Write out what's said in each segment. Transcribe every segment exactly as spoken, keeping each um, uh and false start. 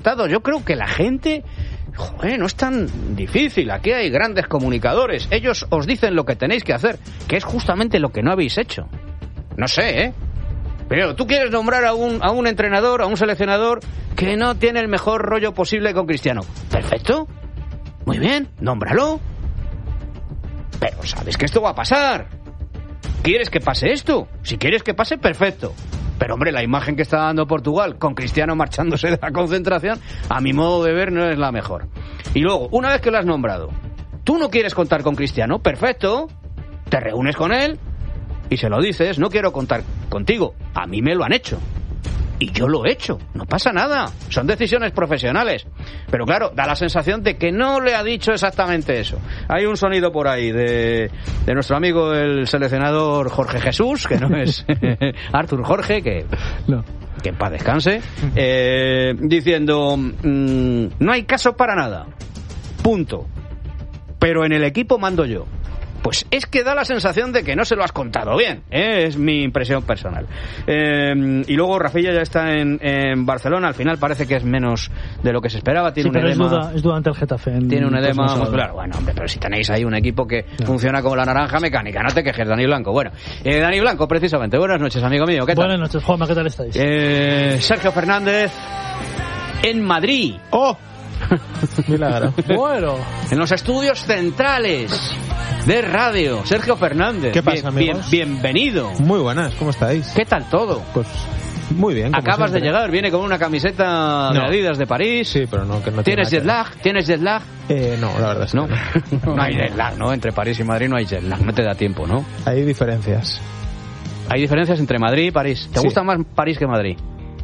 resultados. Yo creo que la gente, joder, no es tan difícil. Aquí hay grandes comunicadores. Ellos os dicen lo que tenéis que hacer, que es justamente lo que no habéis hecho. No sé, ¿eh? Pero tú quieres nombrar a un, a un entrenador, a un seleccionador que no tiene el mejor rollo posible con Cristiano. Perfecto. Muy bien, nómbralo. Pero sabes que esto va a pasar. ¿Quieres que pase esto? Si quieres que pase, perfecto. Pero hombre, la imagen que está dando Portugal con Cristiano marchándose de la concentración, a mi modo de ver, no es la mejor. Y luego, una vez que lo has nombrado, tú no quieres contar con Cristiano, perfecto. Te reúnes con él y se lo dices, no quiero contar contigo. A mí me lo han hecho. Y yo lo he hecho. No pasa nada. Son decisiones profesionales. Pero claro, da la sensación de que no le ha dicho exactamente eso. Hay un sonido por ahí de, de nuestro amigo el seleccionador Jorge Jesús, que no es Artur Jorge, que... No. Que en paz descanse, eh, diciendo, mmm, no hay caso para nada. Punto. Pero en el equipo mando yo. Pues es que da la sensación de que no se lo has contado bien, ¿eh? Es mi impresión personal. Eh, y luego Rafilla ya está en, en Barcelona, al final parece que es menos de lo que se esperaba. Tiene sí, un pero edema, es duda, es duda ante el Getafe. En, tiene un edema muscular. Bueno, hombre, pero si tenéis ahí un equipo que no. funciona como la naranja mecánica, no te quejes, Dani Blanco. Bueno, eh, Dani Blanco, precisamente. Buenas noches, amigo mío. ¿Qué tal? Buenas noches, Juanma, ¿qué tal estáis? Eh, Sergio Fernández en Madrid. ¡Oh! Milagro. Bueno. En los estudios centrales de radio, Sergio Fernández. ¿Qué pasa, bien, amigos? Bien, bienvenido. Muy buenas, ¿cómo estáis? ¿Qué tal todo? Pues muy bien. Acabas siempre. de llegar, viene con una camiseta no. de Adidas de París. Sí, pero no, que no ¿Tienes tiene jet lag? ¿Tienes jet lag? Eh, no, la verdad es que no. No, no hay jet lag, ¿no? Entre París y Madrid no hay jet lag, no te da tiempo, ¿no? Hay diferencias. Hay diferencias entre Madrid y París. ¿Te sí. gusta más París que Madrid?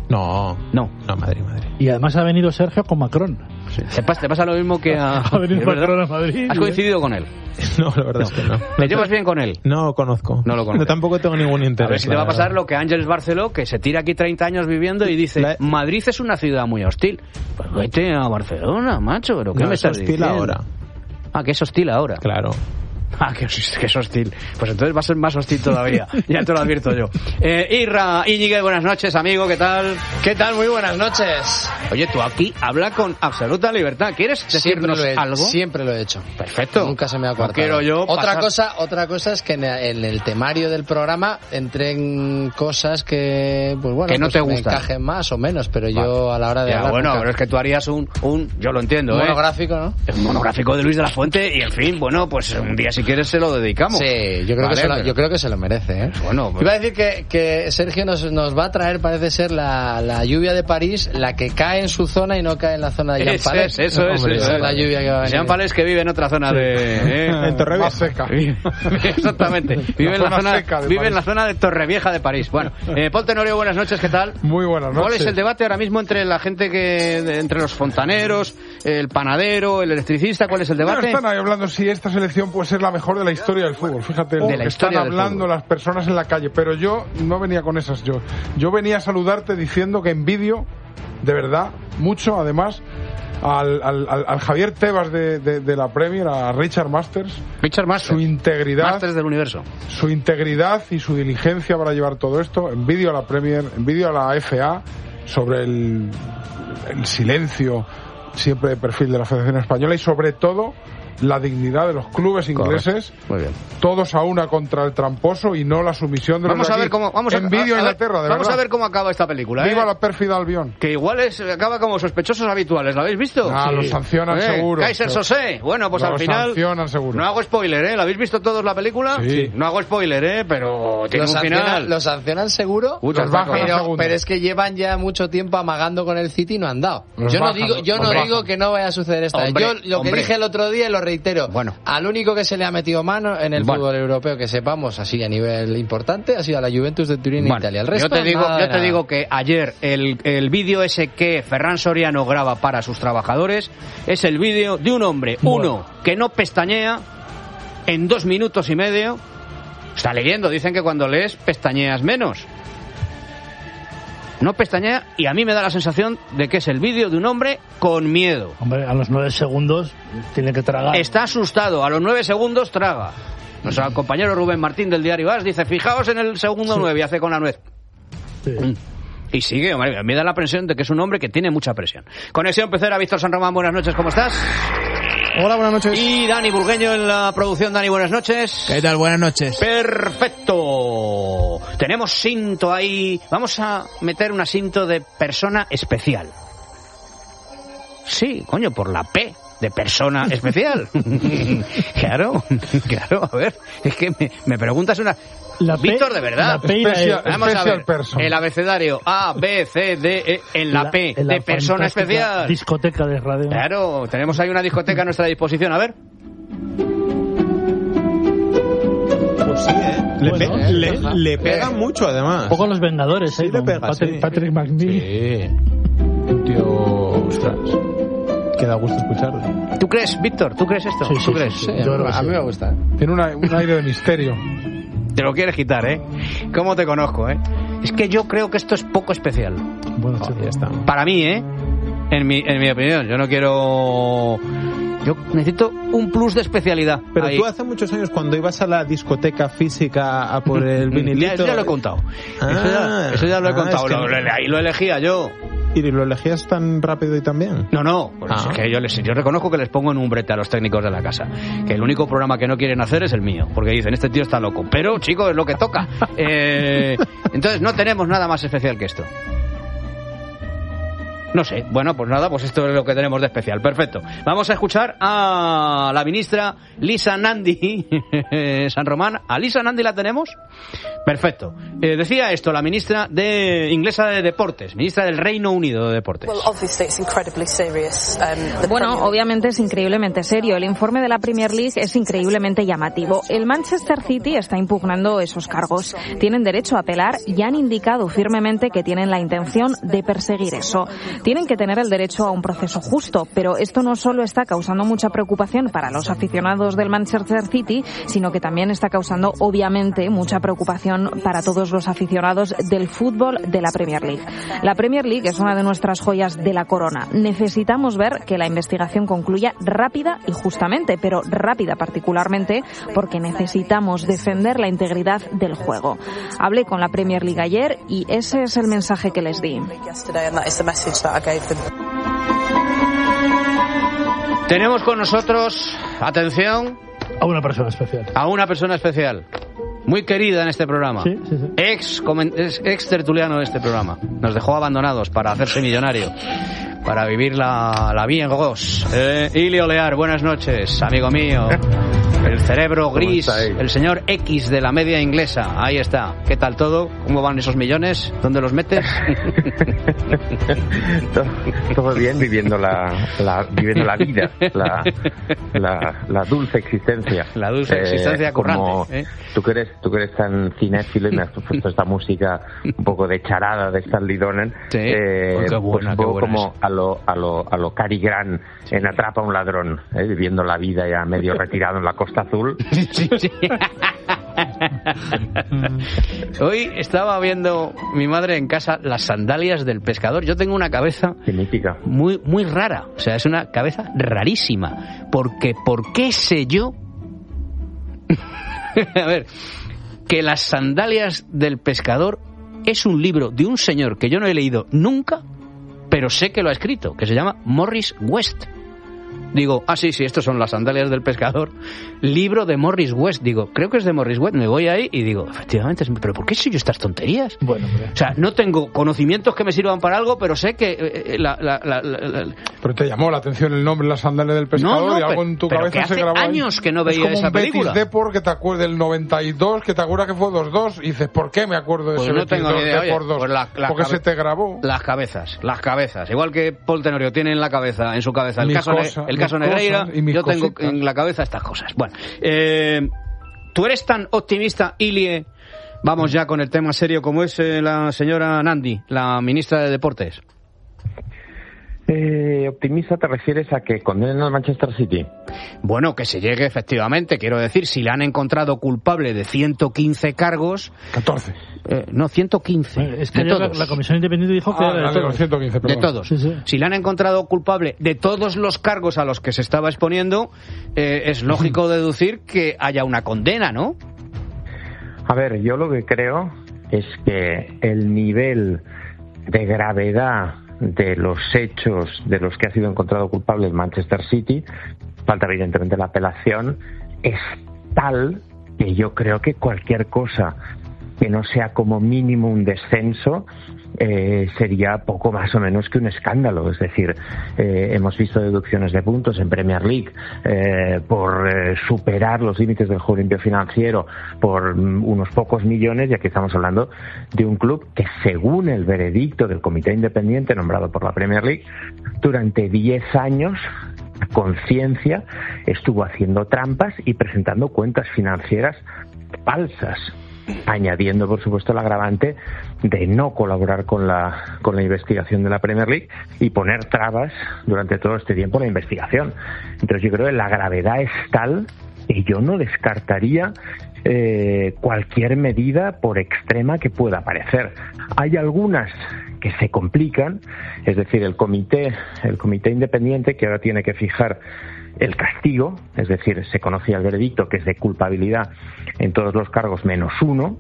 No. No. No, Madrid, Madrid. Y además ha venido Sergio con Macron. Sí. ¿Te, pasa, ¿Te pasa lo mismo que a... a venir Macron a Madrid? ¿Has coincidido con él? No, la verdad no. es que no. ¿Te llevas bien con él? No lo conozco. No lo conozco. Yo tampoco tengo ningún interés. A ver si te va a pasar lo que Ángeles Barceló, que se tira aquí treinta años viviendo y dice, la... Madrid es una ciudad muy hostil. Pues vete a Barcelona, macho, ¿pero qué no, me es estás hostil diciendo? ahora. Ah, que es hostil ahora. Claro. Ah, que, que es hostil. Pues entonces va a ser más hostil todavía. Ya te lo advierto yo. Eh, Irra, Íñiguez, buenas noches, amigo, ¿qué tal? ¿Qué tal? Muy buenas noches. Oye, tú aquí habla con absoluta libertad. ¿Quieres decirnos he, algo? Siempre lo he hecho. Perfecto. Nunca se me ha cortado. No quiero yo otra pasar... cosa, otra cosa es que en el temario del programa entren cosas que, pues bueno, que no pues te me gustan. encajen más o menos, pero vale. yo a la hora de ya, hablar bueno, nunca... pero es que tú harías un, un yo lo entiendo, un ¿eh? monográfico, ¿no? Un monográfico de Luis de la Fuente y, en fin, bueno, pues un día si quieres se lo dedicamos. Sí, yo creo, vale, que, se lo, pero... yo creo que se lo merece, ¿eh? Bueno, pues... Iba a decir que, que Sergio nos, nos va a traer, parece ser, la, la lluvia de París, la que cae en su zona y no cae en la zona de Jean Palés. Eso, eso, Hombre, eso, esa eso es la lluvia que va a venir. Jean Palés, que vive en otra zona de... ¿eh? En Torrevieja. Más seca. Exactamente. Vive, en la, zona, seca de vive en París. la zona de Torrevieja de París. Bueno, eh, Paul Tenorio, buenas noches, ¿qué tal? Muy buenas noches. ¿Cuál es el debate ahora mismo entre la gente que... De, entre los fontaneros, el panadero, el electricista? ¿Cuál es el debate? No, están ahí hablando si esta selección puede ser la mejor de la historia del fútbol. Fíjate lo de la que están historia del hablando fútbol. las personas en la calle. Pero yo no venía con esas. Yo, yo venía a saludarte diciendo que envidio, de verdad, mucho, además... Al, al, al Javier Tebas de, de, de la Premier, a Richard Masters, Richard Masters, su integridad, Masters del universo, su integridad y su diligencia para llevar todo esto. Envidio a la Premier, envidio a la F A sobre el, el silencio siempre de perfil de la Federación Española y sobre todo la dignidad de los clubes ingleses. Correcto. Muy bien. Todos a una contra el tramposo y no la sumisión de los vamos de a aquí. ver cómo vamos a, envidio a, a, a Inglaterra, de vamos verdad. a ver cómo acaba esta película. Viva ¿eh? la pérfida Albión. Que igual es acaba como sospechosos habituales. ¿La habéis visto? Ah, sí. los sancionan eh, seguro. Kaiser Sosé. Bueno, pues los al final sancionan seguro. no hago spoiler, ¿eh? ¿La habéis visto todos la película? Sí. No hago spoiler, ¿eh? Pero tiene ¿Los un final. sancionan, ¿Los sancionan seguro? Uy, los bajan a pero, segunda. pero es que llevan ya mucho tiempo amagando con el City y no han dado. Los yo no bajan, digo, yo no los digo bajan. que no vaya a suceder esta vez. Hombre, Yo lo hombre. que dije el otro día y lo reitero. Bueno. Al único que se le ha metido mano en el Bueno. fútbol europeo que sepamos así a nivel importante ha sido a la Juventus de Turín en Bueno, Italia. El resto yo te digo, nada de yo te nada. digo que ayer el, el vídeo ese que Ferran Soriano graba para sus trabajadores es el vídeo de un hombre, Bueno. uno, que no pestañea en dos minutos y medio. Está leyendo, dicen que cuando lees pestañeas menos. No pestañea y a mí me da la sensación de que es el vídeo de un hombre con miedo. Hombre, a los nueve segundos tiene que tragar. Está asustado, a los nueve segundos traga. Nuestro compañero Rubén Martín del diario As dice, fijaos en el segundo Sí. nueve y hace con la nuez. Sí. Y sigue, hombre, me da la impresión de que es un hombre que tiene mucha presión. Conexión Pecera, Víctor San Román, buenas noches, ¿cómo estás? Hola, buenas noches. Y Dani Burgueño en la producción. Dani, buenas noches. ¿Qué tal? Buenas noches. Perfecto. Tenemos cinto ahí. Vamos a meter un asinto de persona especial. Sí, coño, por la P de persona especial. Claro, claro, a ver, es que me, me preguntas una... La P, Víctor, de verdad. La P Especial, Vamos a ver, person. el abecedario A, B, C, D, E, en la, la P en la de persona fantástica especial. Discoteca de radio. Claro, tenemos ahí una discoteca a nuestra disposición, a ver. Pues sí, ¿eh? Le, Bueno, pe- eh, le, ajá. le pega mucho, además. Un poco los Vengadores, Sí, ¿eh? le Con pega, Patrick, sí. Patrick McNee. Sí. Un tío... Ostras. Que da gusto escucharlo. ¿Tú crees, Víctor? ¿Tú crees esto? Sí, sí, ¿Tú crees? sí, Sí, Yo creo que a sí. mí me gusta. Tiene una- un aire de misterio. Te lo quieres quitar, ¿eh? ¿Cómo te conozco, eh? Es que yo creo que esto es poco especial. Bueno, Oh, chico. ya está. Para mí, ¿eh? En mi, en mi opinión. Yo no quiero... Yo necesito un plus de especialidad. Pero ahí. tú hace muchos años, cuando ibas a la discoteca física a por el Ya, vinilito... eso ya lo he contado. Ah, eso, ya, eso ya lo he ah, contado. es que Lo- no- lo- ahí lo elegía yo. ¿Y lo elegías tan rápido y tan bien? No, no, pues Ah. es que yo, les, yo reconozco que les pongo en un brete a los técnicos de la casa. Que el único programa que no quieren hacer es el mío. Porque dicen, este tío está loco. Pero, chicos, es lo que toca. Eh, entonces, no tenemos nada más especial que esto. No sé. Bueno, pues nada, pues esto es lo que tenemos de especial. Perfecto. Vamos a escuchar a la ministra Lisa Nandy San Román. ¿A Lisa Nandy la tenemos? Perfecto. Eh, decía esto la ministra de inglesa de Deportes, ministra del Reino Unido de Deportes. Bueno, obviamente es increíblemente serio. El informe de la Premier League es increíblemente llamativo. El Manchester City está impugnando esos cargos. Tienen derecho a apelar y han indicado firmemente que tienen la intención de perseguir eso. Tienen que tener el derecho a un proceso justo, pero esto no solo está causando mucha preocupación para los aficionados del Manchester City, sino que también está causando, obviamente, mucha preocupación para todos los aficionados del fútbol de la Premier League. La Premier League es una de nuestras joyas de la corona. Necesitamos ver que la investigación concluya rápida y justamente, pero rápida particularmente, porque necesitamos defender la integridad del juego. Hablé con la Premier League ayer y ese es el mensaje que les di. Tenemos con nosotros, atención, A una persona especial. a una persona especial, muy querida en este programa. Sí, sí, sí. Ex, comen- es ex tertuliano de este programa. Nos dejó abandonados para hacerse millonario, para vivir la, la vida en gogos. Eh, Ilio Lear, buenas noches, amigo mío. El cerebro gris, el señor X de la media inglesa. Ahí está. ¿Qué tal todo? ¿Cómo van esos millones? ¿Dónde los metes? todo, todo bien, viviendo la, la viviendo la vida, la, la, la dulce existencia. La dulce existencia como currante, ¿eh? Tú que eres, tú que eres tan cinéfilo y me has puesto esta música un poco de charada de Stanley Donen, Sí. eh, Oh, qué buena, pues un qué poco buena como a lo, a lo, a lo Cary Grant en Atrapa a un ladrón, ¿eh? Viviendo la vida ya medio retirado en la Costa Azul. Sí, sí. Hoy estaba viendo mi madre en casa las sandalias del pescador. Yo tengo una cabeza Qué mítica. muy muy rara, o sea, es una cabeza rarísima, porque ¿por qué sé yo? A ver, que las sandalias del pescador es un libro de un señor que yo no he leído nunca, pero sé que lo ha escrito, que se llama Morris West. Digo, ah, sí, sí, estos son las sandalias del pescador. Libro de Morris West. Digo, creo que es de Morris West. Me voy ahí y digo, efectivamente, es- ¿pero por qué sé yo estas tonterías? Bueno, hombre. O sea, no tengo conocimientos que me sirvan para algo, pero sé que eh, eh, la, la, la, la- la- Pero te llamó la atención el nombre Las sandalias del pescador No, no, y algo pero- en tu pero cabeza que se hace grabó ahí. años que no veía es como esa un Betis película. Depor que te acuerdas del noventa y dos, que te acuerdas que fue dos dos y dices, ¿por qué me acuerdo de Pues ese no Betis tengo ni idea. Oye, Depor dos? pues la- la Porque cabe- se te grabó. las cabezas, las cabezas. Igual que Paul Tenorio tiene en la cabeza, en su cabeza, el Mis caso, Ne- cosas, el caso mis Negreira, cosas y mis yo tengo cositas. en la cabeza estas cosas. Bueno, eh, ¿tú eres tan optimista, Ilie? Vamos ya con el tema serio como es eh, la señora Nandy, la ministra de Deportes. Eh, optimista te refieres a que condenen al Manchester City. Bueno, que se llegue efectivamente, quiero decir, si le han encontrado culpable de ciento quince cargos, catorce. eh, no, ciento quince, Eh, Es que de ayer la, todos. la Comisión Independiente dijo que Ah, era de la de todos. los ciento quince, De perdón. todos. Sí, sí. Si le han encontrado culpable de todos los cargos a los que se estaba exponiendo, eh, es lógico deducir que haya una condena, ¿no? A ver, yo lo que creo es que el nivel de gravedad de los hechos de los que ha sido encontrado culpable el Manchester City, falta evidentemente la apelación, es tal que yo creo que cualquier cosa que no sea como mínimo un descenso eh, sería poco más o menos que un escándalo. Es decir, eh, hemos visto deducciones de puntos en Premier League eh, por eh, superar los límites del juego limpio financiero por um, unos pocos millones, y aquí estamos hablando de un club que, según el veredicto del comité independiente nombrado por la Premier League, durante diez años a conciencia estuvo haciendo trampas y presentando cuentas financieras falsas, añadiendo por supuesto el agravante de no colaborar con la con la investigación de la Premier League y poner trabas durante todo este tiempo a la investigación. Entonces yo creo que la gravedad es tal que yo no descartaría eh, cualquier medida, por extrema que pueda parecer. Hay algunas que se complican, es decir, el comité el comité independiente, que ahora tiene que fijar el castigo, es decir, se conocía el veredicto, que es de culpabilidad en todos los cargos menos uno,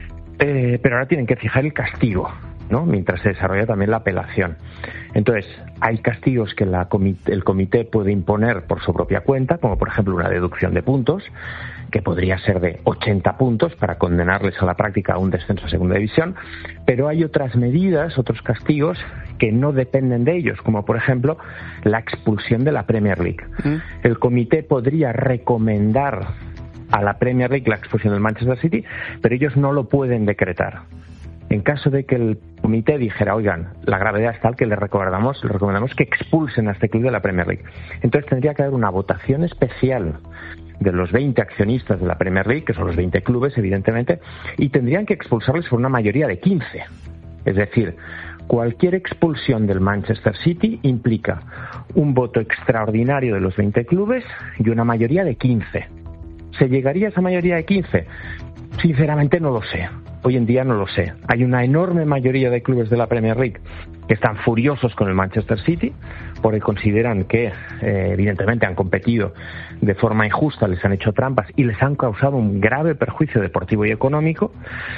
eh, pero ahora tienen que fijar el castigo, ¿no?, mientras se desarrolla también la apelación. Entonces, hay castigos que la comité, el comité puede imponer por su propia cuenta, como por ejemplo una deducción de puntos, que podría ser de ochenta puntos para condenarles a la práctica a un descenso a segunda división, pero hay otras medidas, otros castigos que no dependen de ellos, como por ejemplo la expulsión de la Premier League. ¿Mm? El comité podría recomendar a la Premier League la expulsión del Manchester City, pero ellos no lo pueden decretar. En caso de que el comité dijera, oigan, la gravedad es tal que les recomendamos, les recomendamos que expulsen a este club de la Premier League, entonces tendría que haber una votación especial de los veinte accionistas de la Premier League, que son los veinte clubes, evidentemente, y tendrían que expulsarles por una mayoría de quince. Es decir, cualquier expulsión del Manchester City implica un voto extraordinario de los veinte clubes y una mayoría de quince. ¿Se llegaría a esa mayoría de quince? Sinceramente no lo sé. Hoy en día no lo sé. Hay una enorme mayoría de clubes de la Premier League que están furiosos con el Manchester City porque consideran que eh, evidentemente han competido de forma injusta, les han hecho trampas y les han causado un grave perjuicio deportivo y económico,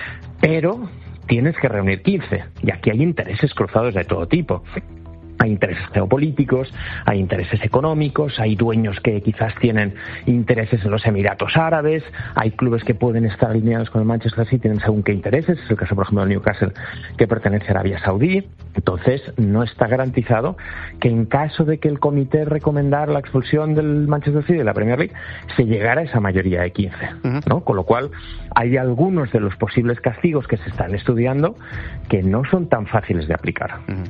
pero tienes que reunir quince, y aquí hay intereses cruzados de todo tipo. Hay intereses geopolíticos, hay intereses económicos, hay dueños que quizás tienen intereses en los Emiratos Árabes, hay clubes que pueden estar alineados con el Manchester City, tienen según qué intereses, es el caso por ejemplo del Newcastle, que pertenece a Arabia Saudí. Entonces no está garantizado que en caso de que el comité recomendara la expulsión del Manchester City de la Premier League se llegara a esa mayoría de quince, ¿no? Con lo cual hay algunos de los posibles castigos que se están estudiando que no son tan fáciles de aplicar. Uh-huh.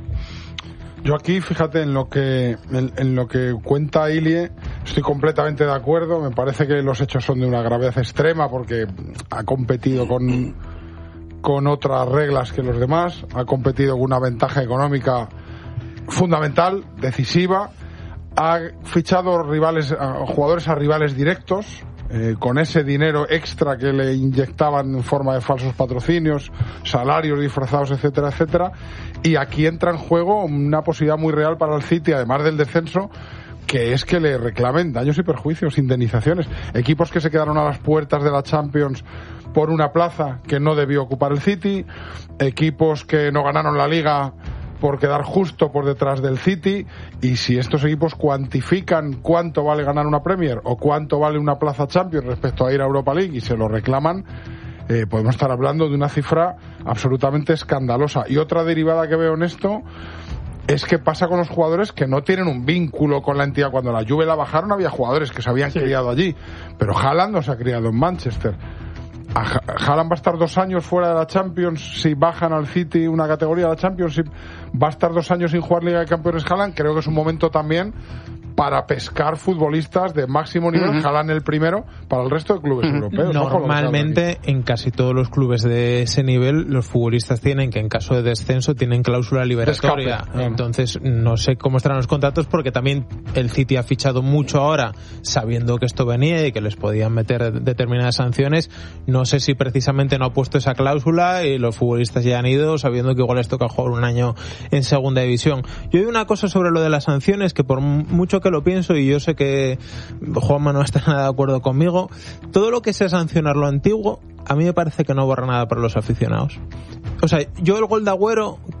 Yo aquí, fíjate, en lo que en, en lo que cuenta Ilie, estoy completamente de acuerdo. Me parece que los hechos son de una gravedad extrema porque ha competido con, con otras reglas que los demás, ha competido con una ventaja económica fundamental, decisiva, ha fichado rivales, a jugadores a rivales directos, Eh, con ese dinero extra que le inyectaban en forma de falsos patrocinios, salarios disfrazados, etcétera, etcétera. Y aquí entra en juego una posibilidad muy real para el City, además del descenso, que es que le reclamen daños y perjuicios, indemnizaciones. Equipos que se quedaron a las puertas de la Champions por una plaza que no debió ocupar el City, equipos que no ganaron la Liga por quedar justo por detrás del City, y si estos equipos cuantifican cuánto vale ganar una Premier o cuánto vale una plaza Champions respecto a ir a Europa League y se lo reclaman, eh, podemos estar hablando de una cifra absolutamente escandalosa. Y otra derivada que veo en esto es que pasa con los jugadores que no tienen un vínculo con la entidad. Cuando la Juve la bajaron había jugadores que se habían sí. criado allí, pero Haaland no se ha criado en Manchester. Haaland va a estar dos años fuera de la Champions. Si bajan al City una categoría de la Championship, va a estar dos años sin jugar Liga de Campeones Haaland. Creo que es un momento también para pescar futbolistas de máximo nivel, uh-huh. Haaland el primero, para el resto de clubes uh-huh. europeos. Normalmente, en casi todos los clubes de ese nivel, los futbolistas tienen que, en caso de descenso, tienen cláusula liberatoria. Escape. Entonces, no sé cómo estarán los contratos, porque también el City ha fichado mucho ahora, sabiendo que esto venía y que les podían meter determinadas sanciones. No sé si precisamente no ha puesto esa cláusula y los futbolistas ya han ido, sabiendo que igual les toca jugar un año en segunda división. Yo digo una cosa sobre lo de las sanciones, que por mucho que lo pienso, y yo sé que Juanma no está nada de acuerdo conmigo, todo lo que sea sancionar lo antiguo a mí me parece que no borra nada para los aficionados. O sea, yo el gol de Agüero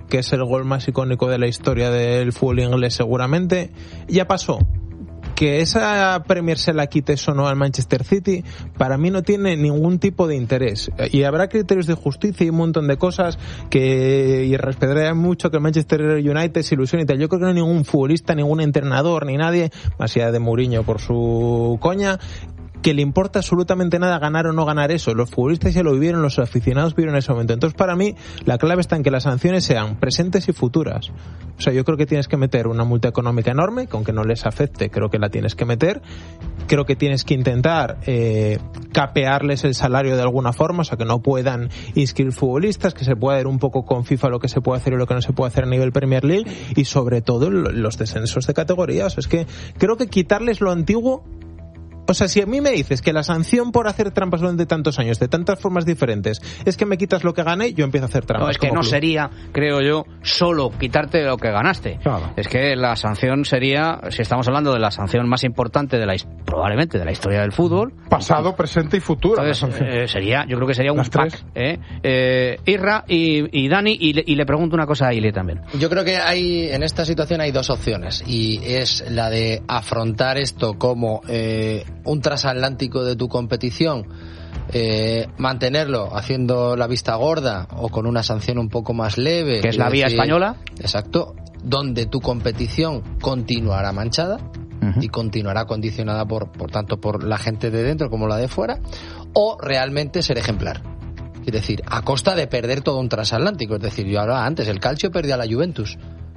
que es el gol más icónico de la historia del fútbol inglés seguramente. Ya pasó. Que esa Premier se la quites o no al Manchester City, para mí no tiene ningún tipo de interés. Y habrá criterios de justicia y un montón de cosas que y respetaré mucho que el Manchester United se ilusione y tal. Yo creo que no hay ningún futbolista, ningún entrenador, ni nadie, más allá de Mourinho por su coña, que le importa absolutamente nada ganar o no ganar eso. Los futbolistas ya lo vivieron, los aficionados vivieron ese momento. Entonces, para mí, la clave está en que las sanciones sean presentes y futuras. O sea, yo creo que tienes que meter una multa económica enorme, que aunque no les afecte, creo que la tienes que meter. Creo que tienes que intentar eh, capearles el salario de alguna forma, o sea, que no puedan inscribir futbolistas, que se pueda ver un poco con FIFA lo que se puede hacer y lo que no se puede hacer a nivel Premier League, y sobre todo los descensos de categoría. O sea, es que creo que quitarles lo antiguo. O sea, si a mí me dices que la sanción por hacer trampas durante tantos años, de tantas formas diferentes, es que me quitas lo que gané, yo empiezo a hacer trampas. No, es que no club. sería, creo yo, solo quitarte lo que ganaste. Claro. Es que la sanción sería, si estamos hablando de la sanción más importante de la probablemente de la historia del fútbol. Pasado, presente y futuro. Entonces, eh, sería, yo creo que sería un Las pack. tres. ¿eh? Eh, Irra y, y Dani, y le, y le pregunto una cosa a Ile también. Yo creo que hay en esta situación hay dos opciones, y es la de afrontar esto como eh, un transatlántico de tu competición, eh, mantenerlo haciendo la vista gorda o con una sanción un poco más leve, que es la vía decir, española. Exacto, donde tu competición continuará manchada uh-huh. y continuará condicionada por, por tanto por la gente de dentro como la de fuera, o realmente ser ejemplar. Es decir, a costa de perder todo un transatlántico. Es decir, yo hablaba antes, el Calcio perdió a la Juventus.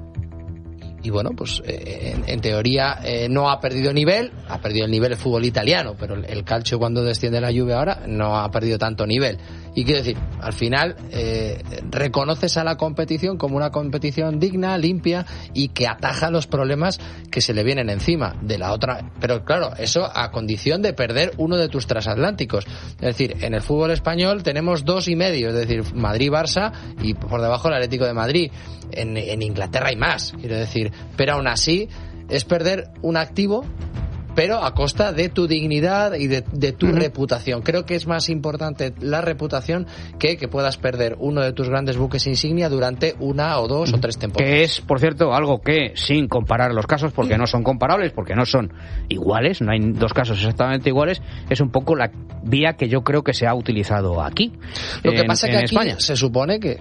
Y bueno, pues eh, en, en teoría eh, no ha perdido nivel, ha perdido el nivel del fútbol italiano, pero el, el Calcio cuando desciende la Juve ahora no ha perdido tanto nivel. Y quiero decir, al final eh, reconoces a la competición como una competición digna, limpia y que ataja los problemas que se le vienen encima de la otra. Pero claro, eso a condición de perder uno de tus transatlánticos. Es decir, en el fútbol español tenemos dos y medio, es decir, Madrid-Barça y por debajo el Atlético de Madrid. En, en Inglaterra hay más, quiero decir, pero aún así es perder un activo, pero a costa de tu dignidad y de, de tu uh-huh. reputación. Creo que es más importante la reputación que que puedas perder uno de tus grandes buques insignia durante una o dos uh-huh. o tres temporadas. Que es, por cierto, algo que, sin comparar los casos, porque no son comparables, porque no son iguales, no hay dos casos exactamente iguales, es un poco la vía que yo creo que se ha utilizado aquí. Lo que en, pasa es que aquí España se supone que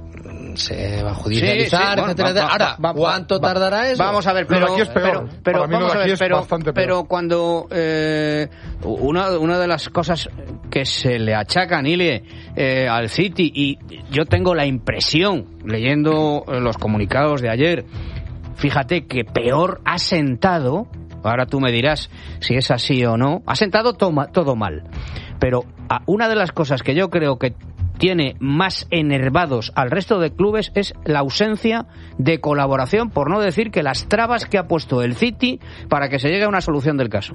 se va a judicializar, sí, sí, bueno, etcétera, va, va, Ahora, va, va, ¿cuánto va, tardará eso? Vamos a ver, pero, aquí es peor. pero, pero Para mí vamos lo de a aquí ver, es pero, bastante peor. pero cuando eh, una, una de las cosas que se le achacan, Ile, eh, al City, y yo tengo la impresión, leyendo los comunicados de ayer, fíjate que peor ha sentado, ahora tú me dirás si es así o no, ha sentado toma, todo mal, pero una de las cosas que yo creo que tiene más enervados al resto de clubes es la ausencia de colaboración, por no decir que las trabas que ha puesto el City para que se llegue a una solución del caso.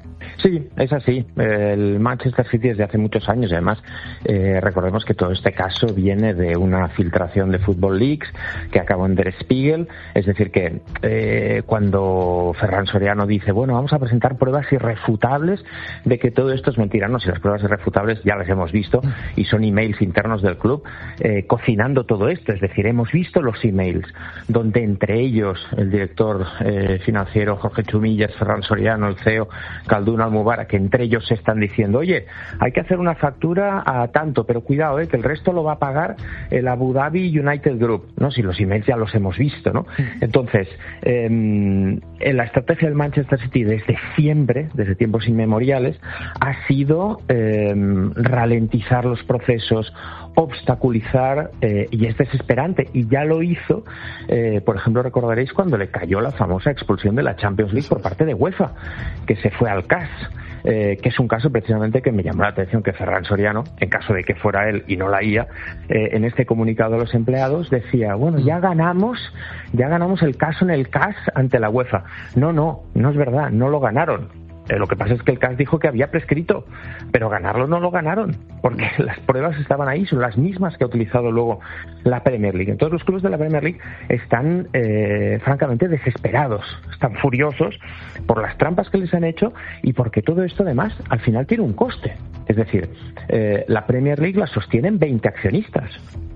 Sí, es así. El Manchester City desde hace muchos años, y además eh, recordemos que todo este caso viene de una filtración de Football Leaks que acabó en Der Spiegel. Es decir que eh, cuando Ferran Soriano dice, bueno, vamos a presentar pruebas irrefutables de que todo esto es mentira, no, si las pruebas irrefutables ya las hemos visto y son emails internos del club eh, cocinando todo esto. Es decir, hemos visto los emails donde entre ellos el director eh, financiero Jorge Chumillas, Ferran Soriano, el C E O Khaldun Al-Mubarak, que entre ellos se están diciendo, oye, hay que hacer una factura a tanto, pero cuidado, eh, que el resto lo va a pagar el Abu Dhabi United Group, ¿no? Si los emails ya los hemos visto, ¿no? Entonces, eh, en la estrategia del Manchester City desde siempre, desde tiempos inmemoriales, ha sido eh, ralentizar los procesos, obstaculizar, eh, y es desesperante, y ya lo hizo, eh, por ejemplo, recordaréis cuando le cayó la famosa expulsión de la Champions League por parte de UEFA, que se fue al C A S, eh, que es un caso precisamente que me llamó la atención, que Ferran Soriano, en caso de que fuera él y no la I A, eh, en este comunicado a los empleados decía, bueno, ya ganamos, ya ganamos el caso en el C A S ante la UEFA. No, no, no es verdad, no lo ganaron. Eh, lo que pasa es que el C A S dijo que había prescrito, pero ganarlo no lo ganaron, porque las pruebas estaban ahí, son las mismas que ha utilizado luego la Premier League. Entonces los clubes de la Premier League están eh, francamente desesperados, están furiosos por las trampas que les han hecho y porque todo esto además al final tiene un coste. Es decir, eh, la Premier League la sostienen veinte accionistas.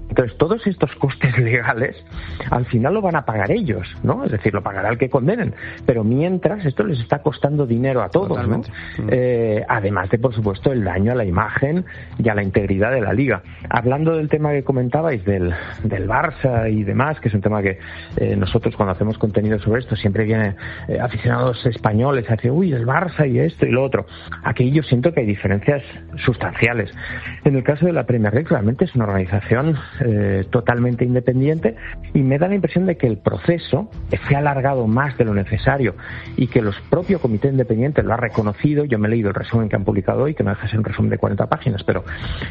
Entonces, todos estos costes legales, al final lo van a pagar ellos, ¿no? Es decir, lo pagará el que condenen. Pero mientras, esto les está costando dinero a todos, ¿no? Eh, además de, por supuesto, el daño a la imagen y a la integridad de la Liga. Hablando del tema que comentabais, del, del Barça y demás, que es un tema que eh, nosotros cuando hacemos contenido sobre esto, siempre vienen eh, aficionados españoles a decir, uy, el Barça y esto y lo otro. Aquí yo siento que hay diferencias sustanciales. En el caso de la Premier League, realmente es una organización eh, totalmente independiente y me da la impresión de que el proceso se ha alargado más de lo necesario y que los propios comités independientes lo ha reconocido. Yo me he leído el resumen que han publicado hoy, que no deja de ser un resumen de cuarenta páginas, pero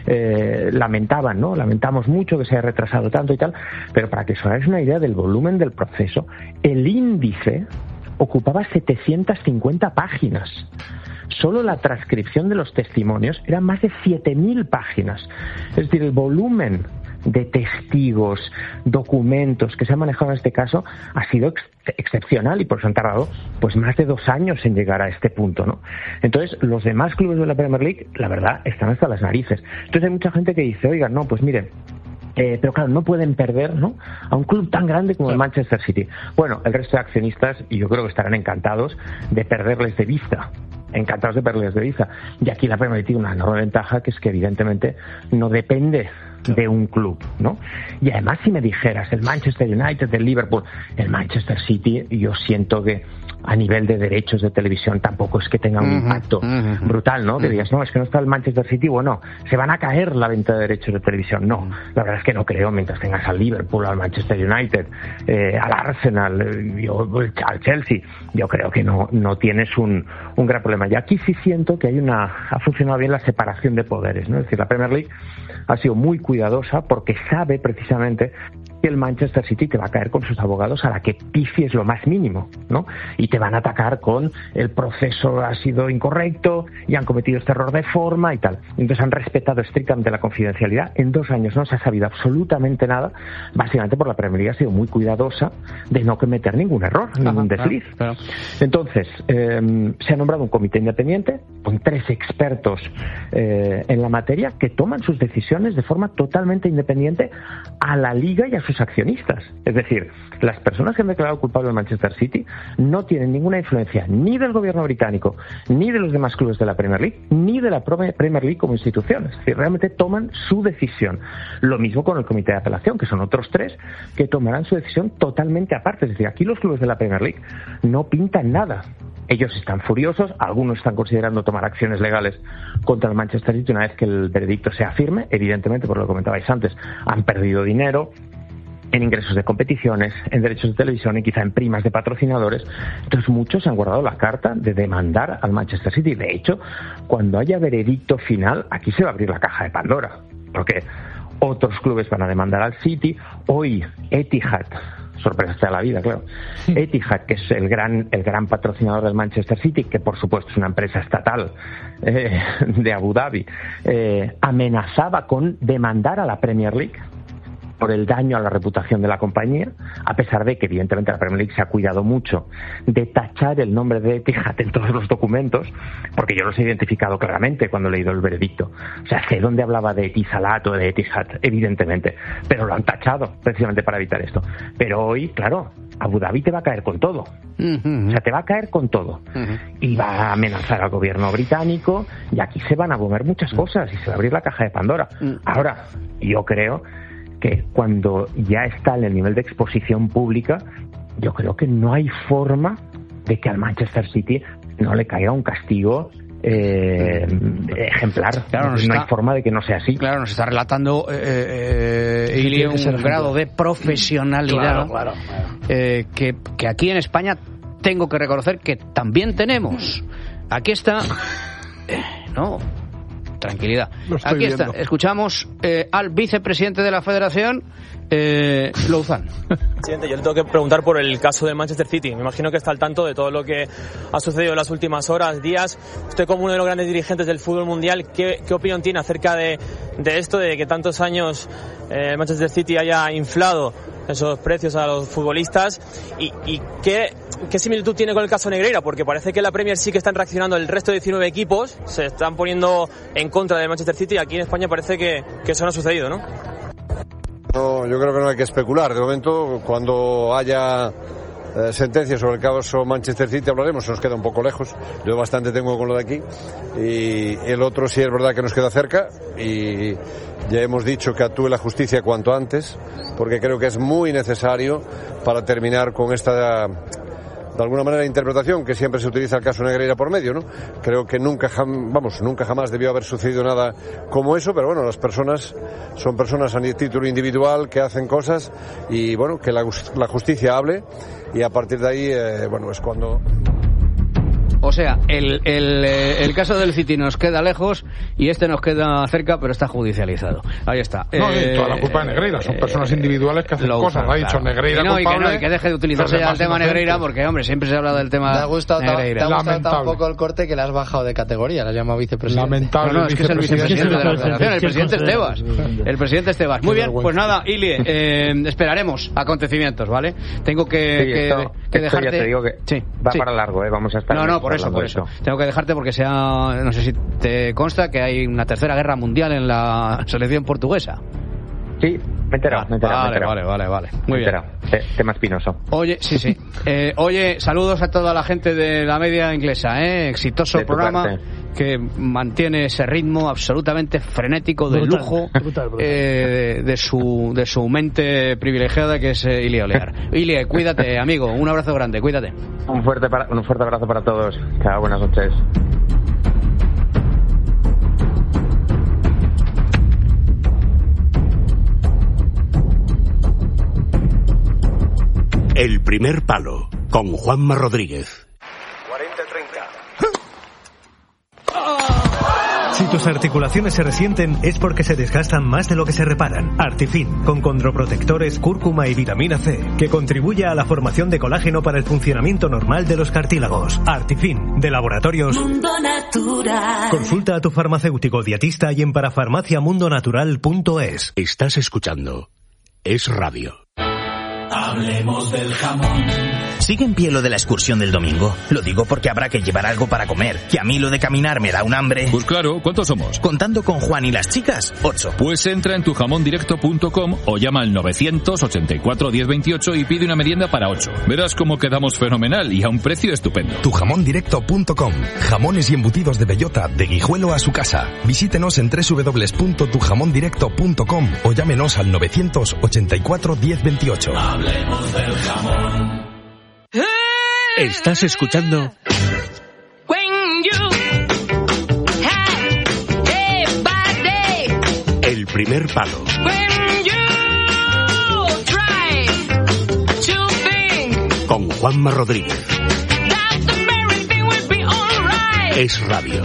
eh, lamentaban, ¿no? Lamentamos mucho que se haya retrasado tanto y tal, pero para que os hagáis una idea del volumen del proceso, el índice ocupaba setecientas cincuenta páginas. Solo la transcripción de los testimonios eran más de siete mil páginas. Es decir, el volumen de testigos, documentos que se han manejado en este caso ha sido ex- excepcional y por eso han tardado pues más de dos años en llegar a este punto, ¿no? Entonces, los demás clubes de la Premier League, la verdad, están hasta las narices. Entonces hay mucha gente que dice, oiga, no, pues miren, Eh, pero claro, no pueden perder, ¿no?, a un club tan grande como el Manchester City. Bueno, el resto de accionistas, y yo creo que estarán encantados de perderles de vista. Encantados de perderles de vista. Y aquí la Premier League tiene una enorme ventaja, que es que evidentemente no depende de un club, ¿no? Y además, si me dijeras el Manchester United, el Liverpool, el Manchester City, yo siento que a nivel de derechos de televisión tampoco es que tenga un uh-huh, impacto uh-huh. brutal, ¿no? Uh-huh. Que digas, no, es que no está el Manchester City, bueno, se van a caer la venta de derechos de televisión. No, la verdad es que no creo. Mientras tengas al Liverpool, al Manchester United, eh, al Arsenal, eh, yo, al Chelsea, yo creo que no, no tienes un, un gran problema. Y aquí sí siento que hay una, ha funcionado bien la separación de poderes, ¿no? Es decir, la Premier League ha sido muy cuidadosa porque sabe precisamente que el Manchester City te va a caer con sus abogados a la que pifies lo más mínimo, ¿no? Y te van a atacar con el proceso ha sido incorrecto y han cometido este error de forma y tal. Entonces han respetado estrictamente la confidencialidad. En dos años no se ha sabido absolutamente nada, básicamente por la Premier League ha sido muy cuidadosa de no cometer ningún error, Ajá, ningún desliz. Claro, claro. Entonces, eh, se ha nombrado un comité independiente con tres expertos eh, en la materia que toman sus decisiones de forma totalmente independiente a la Liga y a sus accionistas. Es decir, las personas que han declarado culpable al Manchester City no tienen ninguna influencia ni del gobierno británico, ni de los demás clubes de la Premier League, ni de la Premier League como institución. Es decir, realmente toman su decisión. Lo mismo con el comité de apelación, que son otros tres que tomarán su decisión totalmente aparte. Es decir, aquí los clubes de la Premier League no pintan nada. Ellos están furiosos, algunos están considerando tomar acciones legales contra el Manchester City una vez que el veredicto sea firme. Evidentemente, por lo que comentabais antes, han perdido dinero en ingresos de competiciones, en derechos de televisión y quizá en primas de patrocinadores. Entonces muchos han guardado la carta de demandar al Manchester City. De hecho, cuando haya veredicto final, aquí se va a abrir la caja de Pandora, porque otros clubes van a demandar al City. Hoy Etihad, sorpresa de la vida, claro, Etihad, que es el gran el gran patrocinador del Manchester City, que por supuesto es una empresa estatal eh, de Abu Dhabi, eh, amenazaba con demandar a la Premier League por el daño a la reputación de la compañía, a pesar de que evidentemente la Premier League se ha cuidado mucho de tachar el nombre de Etihad en todos los documentos, porque yo los he identificado claramente cuando he leído el veredicto. O sea, sé dónde hablaba de Etisalat o de Etihad, evidentemente, pero lo han tachado precisamente para evitar esto. Pero hoy, claro, Abu Dhabi te va a caer con todo. Uh-huh. O sea, te va a caer con todo. Uh-huh. Y va a amenazar al gobierno británico, y aquí se van a mover muchas cosas y se va a abrir la caja de Pandora. Uh-huh. Ahora, yo creo que cuando ya está en el nivel de exposición pública, yo creo que no hay forma de que al Manchester City no le caiga un castigo eh, ejemplar. Claro, no está, hay forma de que no sea así. Claro, nos está relatando eh, eh, Ili, un grado de profesionalidad claro, claro, claro. Eh, que, que aquí en España tengo que reconocer que también tenemos. Aquí está, eh, no. Tranquilidad. Aquí está. Viendo. Escuchamos eh, al vicepresidente de la Federación, eh, Louzán. Presidente, yo le tengo que preguntar por el caso del Manchester City. Me imagino que está al tanto de todo lo que ha sucedido en las últimas horas, días. Usted, como uno de los grandes dirigentes del fútbol mundial, ¿qué, qué opinión tiene acerca de, de esto, de que tantos años eh, el Manchester City haya inflado esos precios a los futbolistas? ¿Y, y qué, qué similitud tiene con el caso Negreira? Porque parece que en la Premier sí que están reaccionando el resto de diecinueve equipos, se están poniendo en contra del Manchester City, y aquí en España parece que, que eso no ha sucedido, ¿no? No, yo creo que no hay que especular. De momento, cuando haya eh, sentencia sobre el caso Manchester City hablaremos. Nos queda un poco lejos. Yo bastante tengo con lo de aquí. Y el otro sí es verdad que nos queda cerca. Y ya hemos dicho que actúe la justicia cuanto antes, porque creo que es muy necesario para terminar con esta, de alguna manera, interpretación que siempre se utiliza el caso Negreira por medio, ¿no? Creo que nunca, jam, vamos, nunca jamás debió haber sucedido nada como eso, pero bueno, las personas son personas a título individual que hacen cosas y bueno, que la, la justicia hable y a partir de ahí, eh, bueno, es cuando... O sea, el, el, el caso del City nos queda lejos y este nos queda cerca, pero está judicializado. Ahí está. No, eh, toda la culpa de Negreira. Son personas individuales que hacen cosas. Lo ha dicho Negreira y no, culpable. Y que, no, y que deje de utilizarse ya el tema Negreira, porque, hombre, siempre se ha hablado del tema Negreira. ¿Te ha gustado, Negreira. te ha gustado tampoco el corte que le has bajado de categoría? Le has llamado vicepresidente. Lamentable. No, no, es que es el vicepresidente de la Federación, el presidente Estebas. El presidente Estebas. Muy bien, pues nada, Ilie, eh, esperaremos acontecimientos, ¿vale? Tengo que, sí, que, esto, que esto dejarte... ya te digo que sí, va sí. para largo, ¿eh? Vamos a estar... No, no, por eso, por eso. Tengo que dejarte porque sea, no sé si te consta que hay una tercera guerra mundial en la selección portuguesa. Sí, me he enterado, me he enterado. Vale, me he enterado. vale, vale, vale. Muy me he bien. Te, tema espinoso. Oye, sí, sí. Eh, oye, saludos a toda la gente de la media inglesa, ¿eh? Exitoso programa parte. Que mantiene ese ritmo absolutamente frenético de brutal, lujo brutal, brutal. Eh, de, de su de su mente privilegiada que es eh, Ilie Olear. Ilie, cuídate, amigo. Un abrazo grande, cuídate. Un fuerte, para, un fuerte abrazo para todos. Chao, buenas noches. El primer palo, con Juanma Rodríguez. cuarenta treinta. Si tus articulaciones se resienten es porque se desgastan más de lo que se reparan. Artifin, con condroprotectores, cúrcuma y vitamina C, que contribuye a la formación de colágeno para el funcionamiento normal de los cartílagos. Artifin, de Laboratorios Mundo Natural. Consulta a tu farmacéutico dietista y en parafarmacia mundo natural punto es. Estás escuchando Es Radio. Hablemos del jamón. ¿Sigue en pie lo de la excursión del domingo? Lo digo porque habrá que llevar algo para comer, que a mí lo de caminar me da un hambre. Pues claro, ¿cuántos somos? Contando con Juan y las chicas, ocho. Pues entra en tu jamón directo punto com o llama al novecientos ochenta y cuatro diez veintiocho y pide una merienda para ocho. Verás cómo quedamos fenomenal y a un precio estupendo. tu jamón directo punto com. Jamones y embutidos de bellota, de Guijuelo a su casa. Visítenos en doble u doble u doble u punto tu jamón directo punto com o llámenos al novecientos ochenta y cuatro diez veintiocho. Hablemos del jamón. Estás escuchando El primer palo. Con Juanma Rodríguez. Es Radio.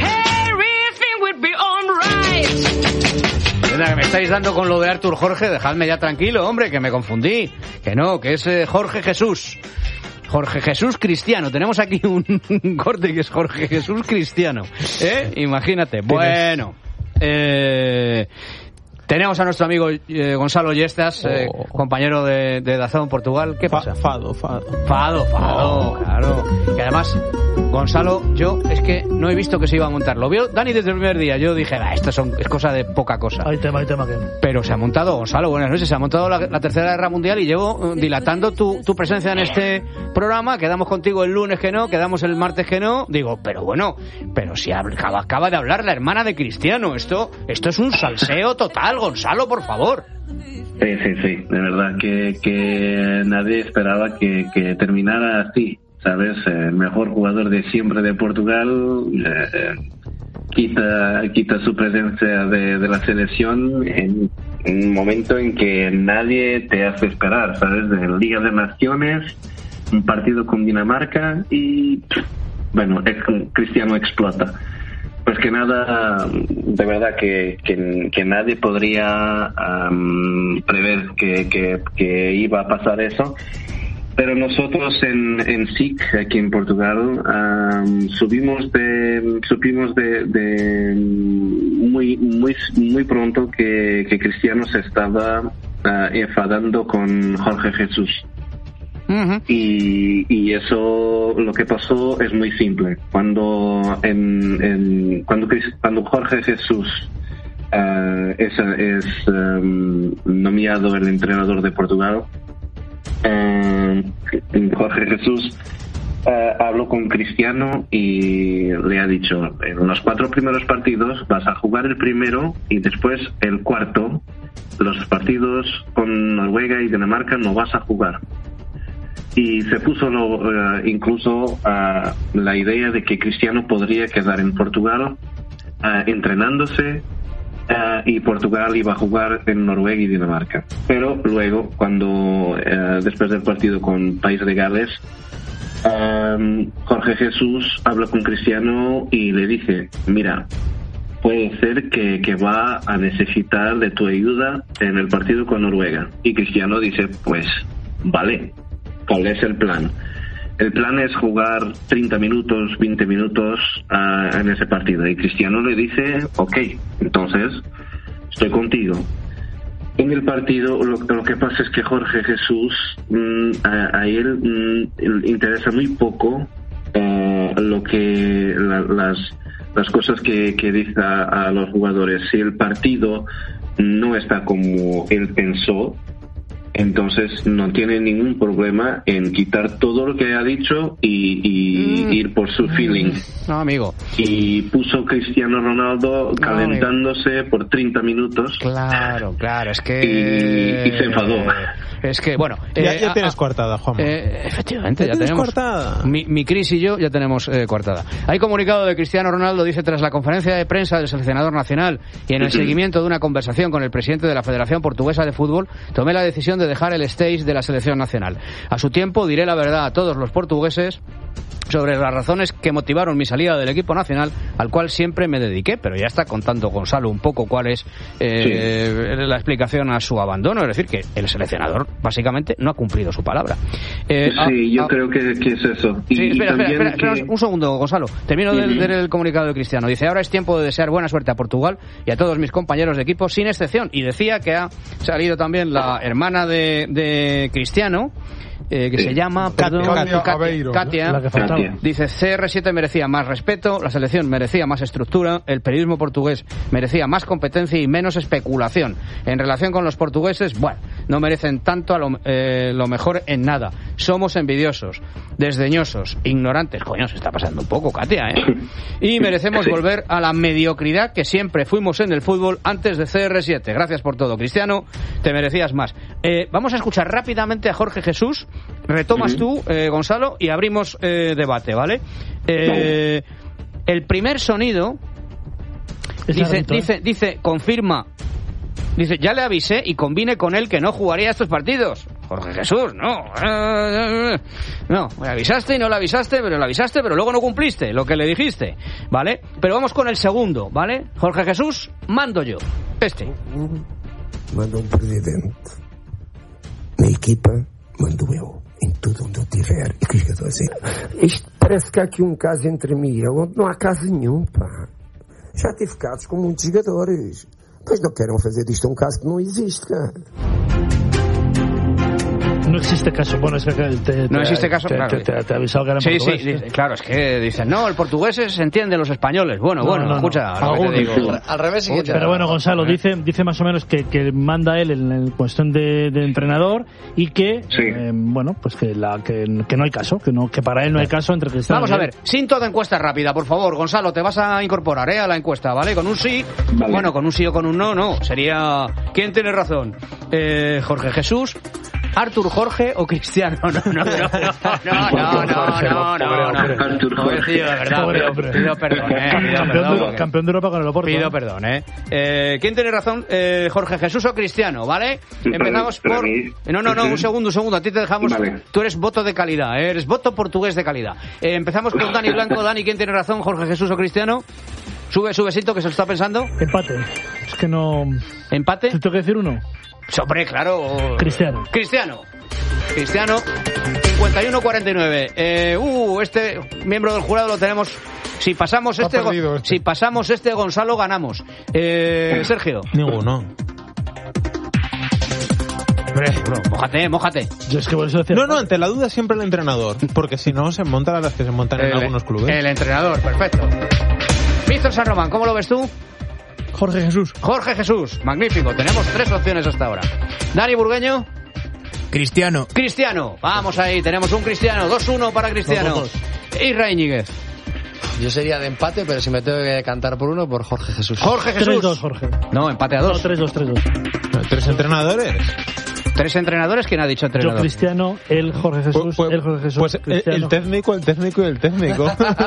Que me estáis dando con lo de Artur Jorge, dejadme ya tranquilo, hombre, que me confundí. Que no, que es eh, Jorge Jesús. Jorge Jesús Cristiano. Tenemos aquí un, un corte que es Jorge Jesús Cristiano. ¿Eh? Imagínate. Bueno. Eh... Tenemos a nuestro amigo eh, Gonzalo Yestas, eh, oh. compañero de, de Dazón Portugal. ¿Qué pasa? Fado, fado. Fado, fado, oh. claro. Y además, Gonzalo, yo es que no he visto que se iba a montar. Lo vio Dani desde el primer día. Yo dije, ah, esto son, es cosa de poca cosa. Hay tema, hay tema que... Pero se ha montado, Gonzalo, buenas noches. Se ha montado la, la Tercera Guerra Mundial y llevo dilatando tu, tu presencia en este programa. Quedamos contigo el lunes que no, quedamos el martes que no. Digo, pero bueno, pero si acaba, acaba de hablar la hermana de Cristiano. Esto, esto es un salseo total. Gonzalo, por favor. Sí, sí, sí, de verdad que, que nadie esperaba que, que terminara así, ¿sabes? El mejor jugador de siempre de Portugal eh, quita, quita su presencia de, de la selección en, en un momento en que nadie te hace esperar, ¿sabes? De Liga de Naciones, un partido con Dinamarca y, bueno, Cristiano explota. Pues que nada, de verdad que, que, que nadie podría um, prever que, que, que iba a pasar eso. Pero nosotros en, en S I C, aquí en Portugal, um, subimos de, supimos de, de muy, muy, muy pronto que, que Cristiano se estaba uh, enfadando con Jorge Jesús. Uh-huh. Y, y eso, lo que pasó es muy simple. Cuando en, en cuando, cuando Jorge Jesús uh, es, es um, nominado el entrenador de Portugal, uh, Jorge Jesús, uh, habló con Cristiano y le ha dicho: en los cuatro primeros partidos vas a jugar el primero y después el cuarto, los partidos con Noruega y Dinamarca no vas a jugar. Y se puso lo, uh, incluso uh, la idea de que Cristiano podría quedar en Portugal uh, entrenándose uh, y Portugal iba a jugar en Noruega y Dinamarca. Pero luego, cuando uh, después del partido con País de Gales, um, Jorge Jesús habla con Cristiano y le dice: mira, puede ser que, que va a necesitar de tu ayuda en el partido con Noruega. Y Cristiano dice: pues vale. ¿Cuál es el plan? El plan es jugar treinta minutos, veinte minutos uh, en ese partido. Y Cristiano le dice: ok, entonces estoy contigo. En el partido lo, lo que pasa es que Jorge Jesús, mmm, a, a él mmm, le interesa muy poco uh, lo que la, las, las cosas que, que dice a, a los jugadores. Si el partido no está como él pensó, entonces no tiene ningún problema en quitar todo lo que ha dicho y, y mm. ir por su feeling. No, amigo. Y puso Cristiano Ronaldo calentándose no, por treinta minutos. Claro, claro, es que... Y, y se enfadó. Es que, bueno... Ya, eh, ya tienes ah, coartada, Juan. Eh, efectivamente, ya, ya tenemos... coartada. Mi, mi Cris y yo ya tenemos eh, coartada. Hay comunicado de Cristiano Ronaldo, dice: tras la conferencia de prensa del seleccionador nacional y en el seguimiento de una conversación con el presidente de la Federación Portuguesa de Fútbol, tomé la decisión de dejar el stage de la selección nacional. A su tiempo diré la verdad a todos los portugueses sobre las razones que motivaron mi salida del equipo nacional, al cual siempre me dediqué. Pero ya está contando Gonzalo un poco cuál es eh, sí. la explicación a su abandono. Es decir, que el seleccionador básicamente no ha cumplido su palabra. Eh, sí, a, yo a, creo que, que es eso. Y, sí, espera, y espera, espera, que... espera un segundo, Gonzalo. Termino uh-huh. del, del comunicado de Cristiano. Dice: ahora es tiempo de desear buena suerte a Portugal y a todos mis compañeros de equipo, sin excepción. Y decía que ha salido también la hermana de, de Cristiano, Eh, que sí. se llama perdón, Katia, Katia, Aveiro, Katia, la que Katia. Dice: C R siete merecía más respeto, la selección merecía más estructura, el periodismo portugués merecía más competencia y menos especulación. En relación con los portugueses, bueno, no merecen tanto a lo, eh, lo mejor en nada. Somos envidiosos, desdeñosos, ignorantes. Coño, se está pasando un poco, Katia, ¿eh? Y merecemos volver a la mediocridad que siempre fuimos en el fútbol antes de C R siete. Gracias por todo, Cristiano, te merecías más. Eh, vamos a escuchar rápidamente a Jorge Jesús. Retomas tú, eh, Gonzalo, y abrimos eh, debate, ¿vale? Eh, el primer sonido dice, dice, dice, confirma, dice: ya le avisé y convine con él que no jugaría estos partidos. Jorge Jesús, no, no, me avisaste y no le avisaste, pero le avisaste, pero luego no cumpliste lo que le dijiste, ¿vale? Pero vamos con el segundo, ¿vale? Jorge Jesús, mando yo, este. Manda um presidente na equipa, mando eu. Em tudo onde eu estiver. E que os jogadores dizem: isto parece que há aqui um caso entre mim e eu, onde não há caso nenhum, pá. Já tive casos com muitos jogadores. Pois não queiram fazer disto um caso que não existe, cara. No existe caso. Bueno, es que te, te, no existe caso, te, claro. Te, te, te ha avisado que era en sí, portugués. Sí, sí, claro, es que dicen: no, el portugués se entiende los españoles. Bueno, no, bueno, no, escucha, no. Lo que te digo. Al revés, sí. Pero bueno, Gonzalo, dice, dice más o menos que, que manda él en, en cuestión de, de entrenador y que, sí. eh, bueno, pues que, la, que, que no hay caso, que no que para él no hay caso entre Cristiano. Vamos a ver, sin toda encuesta rápida, por favor, Gonzalo, te vas a incorporar eh, a la encuesta, ¿vale? Con un sí, vale. Bueno, con un sí o con un no, no, sería... ¿Quién tiene razón? Eh, Jorge Jesús, Artur Jorge o Cristiano. No, no, no, no, no, no, no, no, no, Artur Jorge. Pido, de verdad, pido, pido perdón, eh. Pido campeón, perdón, de, campeón de Europa con el Oporto. Pido perdón, eh. eh ¿Quién tiene razón? Eh, Jorge Jesús o Cristiano, ¿vale? Empezamos por... No, no, no, un segundo, un segundo. A ti te dejamos... Vale. Tú eres voto de calidad, ¿eh? Eres voto portugués de calidad. Eh, empezamos con Dani Blanco. Dani, ¿quién tiene razón? ¿Jorge Jesús o Cristiano? Sube, subecito, que se lo está pensando. Empate. Es que no... ¿Empate? ¿Te tengo que decir uno? Hombre, claro. Cristiano. Cristiano. Cristiano, cincuenta y uno cuarenta y nueve. Eh, uh, este miembro del jurado lo tenemos. Si pasamos este, perdido, este. si pasamos este, Gonzalo, ganamos. Eh, Sergio. Ninguno. Bro, mójate, mójate. Yo es que por eso decía... No, no, ante la duda siempre el entrenador. Porque si no, se montan a las que se montan en el, algunos clubes. El entrenador, perfecto. Víctor San Román, ¿cómo lo ves tú? Jorge Jesús. Jorge Jesús, magnífico. Tenemos tres opciones hasta ahora. Dani Burgueño. Cristiano. Cristiano. Vamos ahí, tenemos un Cristiano. dos uno para Cristiano. Dos, dos, dos. Isra Íñiguez. Yo sería de empate, pero si me tengo que cantar por uno, por Jorge Jesús. Jorge Jesús. tres dos, Jorge. No, empate a dos. No, tres dos, tres dos. ¿Tres entrenadores? ¿Tres entrenadores? ¿Quién ha dicho entrenador? Yo Cristiano, él Jorge Jesús, pues, él Jorge Jesús. Pues el, el técnico, el técnico y el técnico.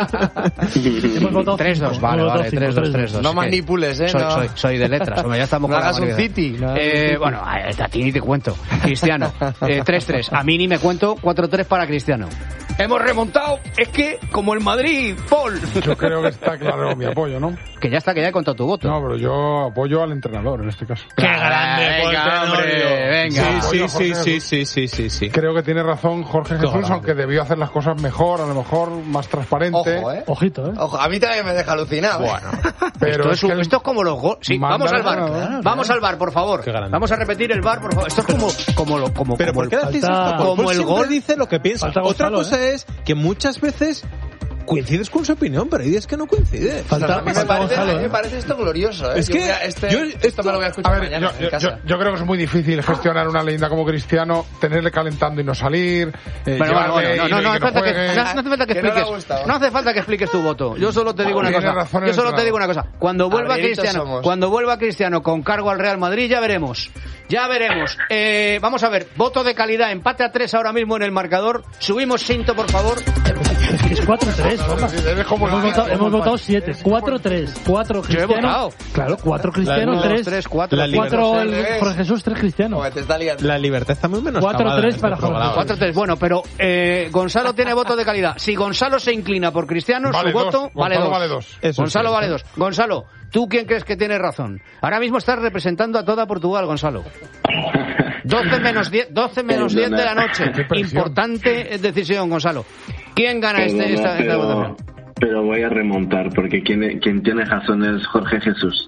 Hemos votado tres dos, vale, vale, tres dos, tres dos. No manipules, ¿eh? Soy, no. soy, soy de letras, hombre, ya estamos no con la hagas un manera. City. No eh, un bueno, a ti ni te cuento. Cristiano, eh, tres tres. A mí ni me cuento, cuatro tres para Cristiano. Hemos remontado, es que como el Madrid, Paul. Yo creo que está claro mi apoyo, ¿no? Que ya está, que ya he contado tu voto. No, pero yo apoyo al entrenador en este caso. ¡Qué grande, venga, hombre! Venga. Sí, sí, sí, sí, sí, sí, sí. Creo que tiene razón Jorge Jesús, grande. aunque debió hacer las cosas mejor, a lo mejor más transparente. Ojo, ¿eh? Ojito, ¿eh? Ojo, a mí también me deja alucinado. Bueno, pero esto, es es un- que el- esto es como los goles. Sí, vamos al bar. Claro, Vamos al bar, por favor. Qué grande. Vamos a repetir el bar, por favor. Esto es como, como, lo, como, Pero como ¿por qué el, hacéis falta- esto? Paul como el siempre gol. dice lo que piensa. Falta Otra Gonzalo, cosa es que muchas veces coincides con su opinión, pero hay días que no coincide. Falta, A mí me falta parece, Gonzalo, a mí me ¿eh? parece esto glorioso, ¿eh? Es Yo que voy a- este, yo- esto, esto- me lo voy a A escuchar ver, mañana yo, en yo- casa. yo- yo creo que es muy difícil gestionar una leyenda como Cristiano, tenerle calentando y no salir. eh, Bueno, bueno, llevarle bueno, y no, no, no, hace falta que, juegue. no hace falta que Que no le ha expliques. gustado. No hace falta que expliques tu voto. Yo solo te digo una Tiene cosa. razón el Yo solo te entrenador. digo una cosa. Cuando vuelva Arrieritos Cristiano, somos. cuando vuelva Cristiano con cargo al Real Madrid, ya veremos. Ya veremos. Eh, vamos a ver. Voto de calidad. Empate a tres ahora mismo en el marcador. Subimos cinto, por favor. Es cuatro tres, papá. Sí, eres como Hemos la- votado, hemos votado siete. cuatro tres. cuatro Yo he Cristiano. votado. Claro, cuatro Cristiano, uno, tres. dos, tres, cuatro. La cuatro el libertad. Jorge Jesús, tres Cristiano. Joder, te está liando. La libertad está muy menoscabada. cuatro tres en para este Jorge programa. cuatro tres. Bueno, pero eh, Gonzalo tiene voto de calidad. Si Gonzalo se inclina por Cristiano, Vale su dos. voto vale Gonzalo dos. vale dos. Eso Gonzalo es vale cierto. dos. Gonzalo, ¿tú quién crees que tiene razón? Ahora mismo estás representando a toda Portugal, Gonzalo. doce menos diez, doce menos diez de la noche. Qué presión. Importante decisión, Gonzalo. ¿Quién gana este, esta, esta pero, votación? pero voy a remontar porque quien, quien tiene razón es Jorge Jesús.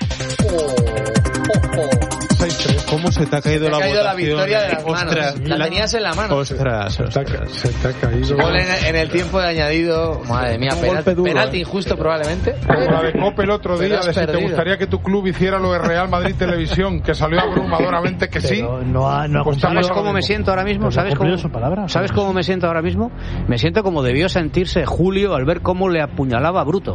seis tres. ¿Cómo se te ha caído Se te la ha caído la votación? victoria de las Ostras, manos. La tenías en la mano. Ostras, Se te ha- ostras. se te ha caído. Gol en, en el tiempo de añadido. Madre mía, Un penal- golpe duro, penalti eh. injusto probablemente. Como la de Cope el otro Pero día, has de si te perdido. gustaría que tu club hiciera lo de Real Madrid Televisión, que salió abrumadoramente que sí. Pero no ha, no ha Pues cumplido- ¿Sabes cómo me siento ahora mismo? Pero no ha ¿Sabes cumplido cómo, su palabra. ¿Sabes cómo me siento ahora mismo? Me siento como debió sentirse Julio al ver cómo le apuñalaba a Bruto.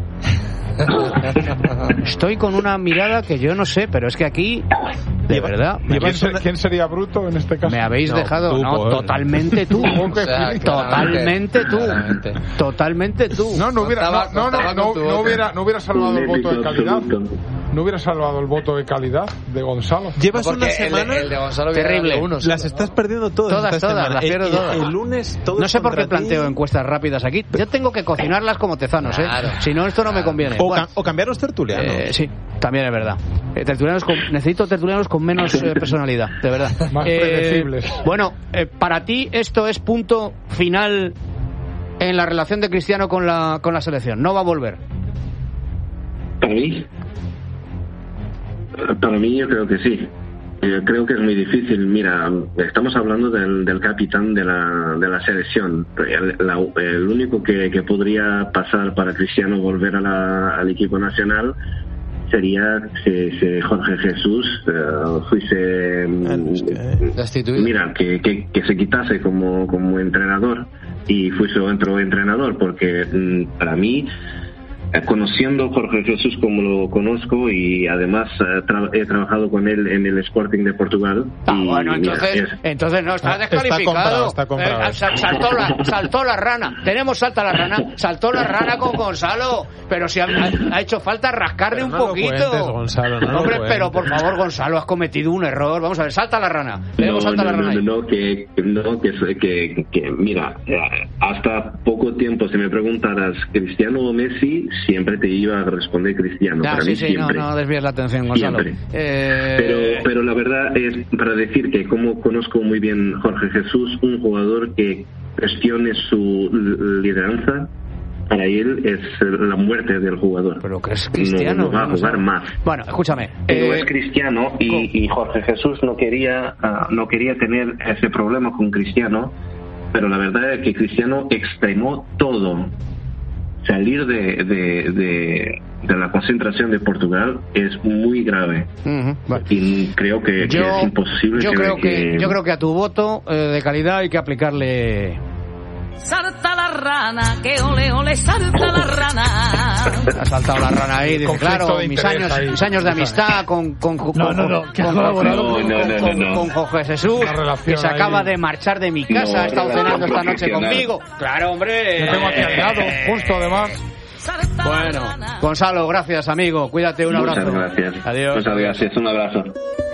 Estoy con una mirada que yo no sé, pero es que aquí, de verdad, me- ¿Quién, se- quién sería bruto en este caso? me habéis No, dejado... tú, No, Paul. totalmente tú. ¿Cómo que O sea, sí? Totalmente tú. claramente. Totalmente tú. No, no hubiera, Contaba- no, no, no, contaba no, con tu no voto. hubiera, no hubiera salvado el voto de calidad. absoluto. No hubiera salvado el voto de calidad de Gonzalo. Llevas Porque una el, semana... el de Gonzalo hubiera Terrible. dado uno, Las solo, estás ¿no? perdiendo todas. Todas, esta todas, semana. las pierdo el, todas. el lunes todo No sé por qué contra ti. planteo encuestas rápidas aquí. Yo tengo que cocinarlas como tezanos, ¿eh? Claro. Si no, esto no me conviene. O, Bueno, cam- o cambiar los tertulianos. eh, sí, también es verdad. Eh, tertulianos con- necesito tertulianos con menos eh, personalidad, de verdad. Más Eh, predecibles. Bueno, eh, para ti esto es punto final en la relación de Cristiano con la, con la selección. No va a volver. Para mí, para mí yo creo que sí. Eh, creo que es muy difícil. Mira, estamos hablando del, del capitán de la, de la selección. El, la- el único que, que podría pasar para Cristiano volver a la- al equipo nacional sería si, si Jorge Jesús eh, fuese mm, Destituido. mira que, que, que se quitase como, como entrenador y fuese otro entrenador, porque mm, para mí eh, conociendo a Jorge Jesús como lo conozco y además eh, tra- he trabajado con él en el Sporting de Portugal. Ah, y, bueno, mira, entonces, es- entonces no, está Ah, está descalificado. comprado, está comprado. Eh, sal- saltó, la, saltó la rana. Tenemos salta la rana. Saltó la rana con Gonzalo. Pero si ha, ha- ha hecho falta rascarle Pero un no lo poquito. cuentes, Gonzalo, no lo Hombre, pero cuentes. por favor, Gonzalo, has cometido un error. Vamos a ver, salta la rana. Tenemos No, salta no, la rana. no, ahí. no, no, que, que- no, que, que, que, mira, eh, hasta poco tiempo, si me preguntaras Cristiano o Messi, siempre te iba a responder Cristiano. Ya, para sí, mí sí, no, siempre. no desvíes la atención, Gonzalo. Siempre. Eh, Pero, pero la verdad es para decir que como conozco muy bien Jorge Jesús, un jugador que cuestione su l- lideranza, para él es la muerte del jugador. Pero que es Cristiano. No, no va a no jugar sé. más. Bueno, escúchame. Pero eh, es Cristiano y, y Jorge Jesús no quería ah, no quería tener ese problema con Cristiano, pero la verdad es que Cristiano extremó todo salir de, de, de, de la concentración de Portugal es muy grave. Uh-huh. Bueno. Y creo que, yo, que es imposible yo que, creo que, que... Yo creo que a tu voto eh, de calidad hay que aplicarle... Salta la rana, que ole ole, salta la rana. Ha saltado la rana ahí, dice, claro, mis años, ahí. mis años de amistad con con con, No, no, no, con, que ha con, colaborado con, No, no, no, con- no, no. con Jorge Jesús, que se ahí. acaba de marchar de mi casa, No, ha estado relación cenando esta noche profesional. conmigo. Claro, hombre. Yo tengo aquí al lado, justo además. Bueno, Gonzalo, gracias, amigo. Cuídate, un abrazo. Muchas gracias. Adiós. Muchas gracias, un abrazo.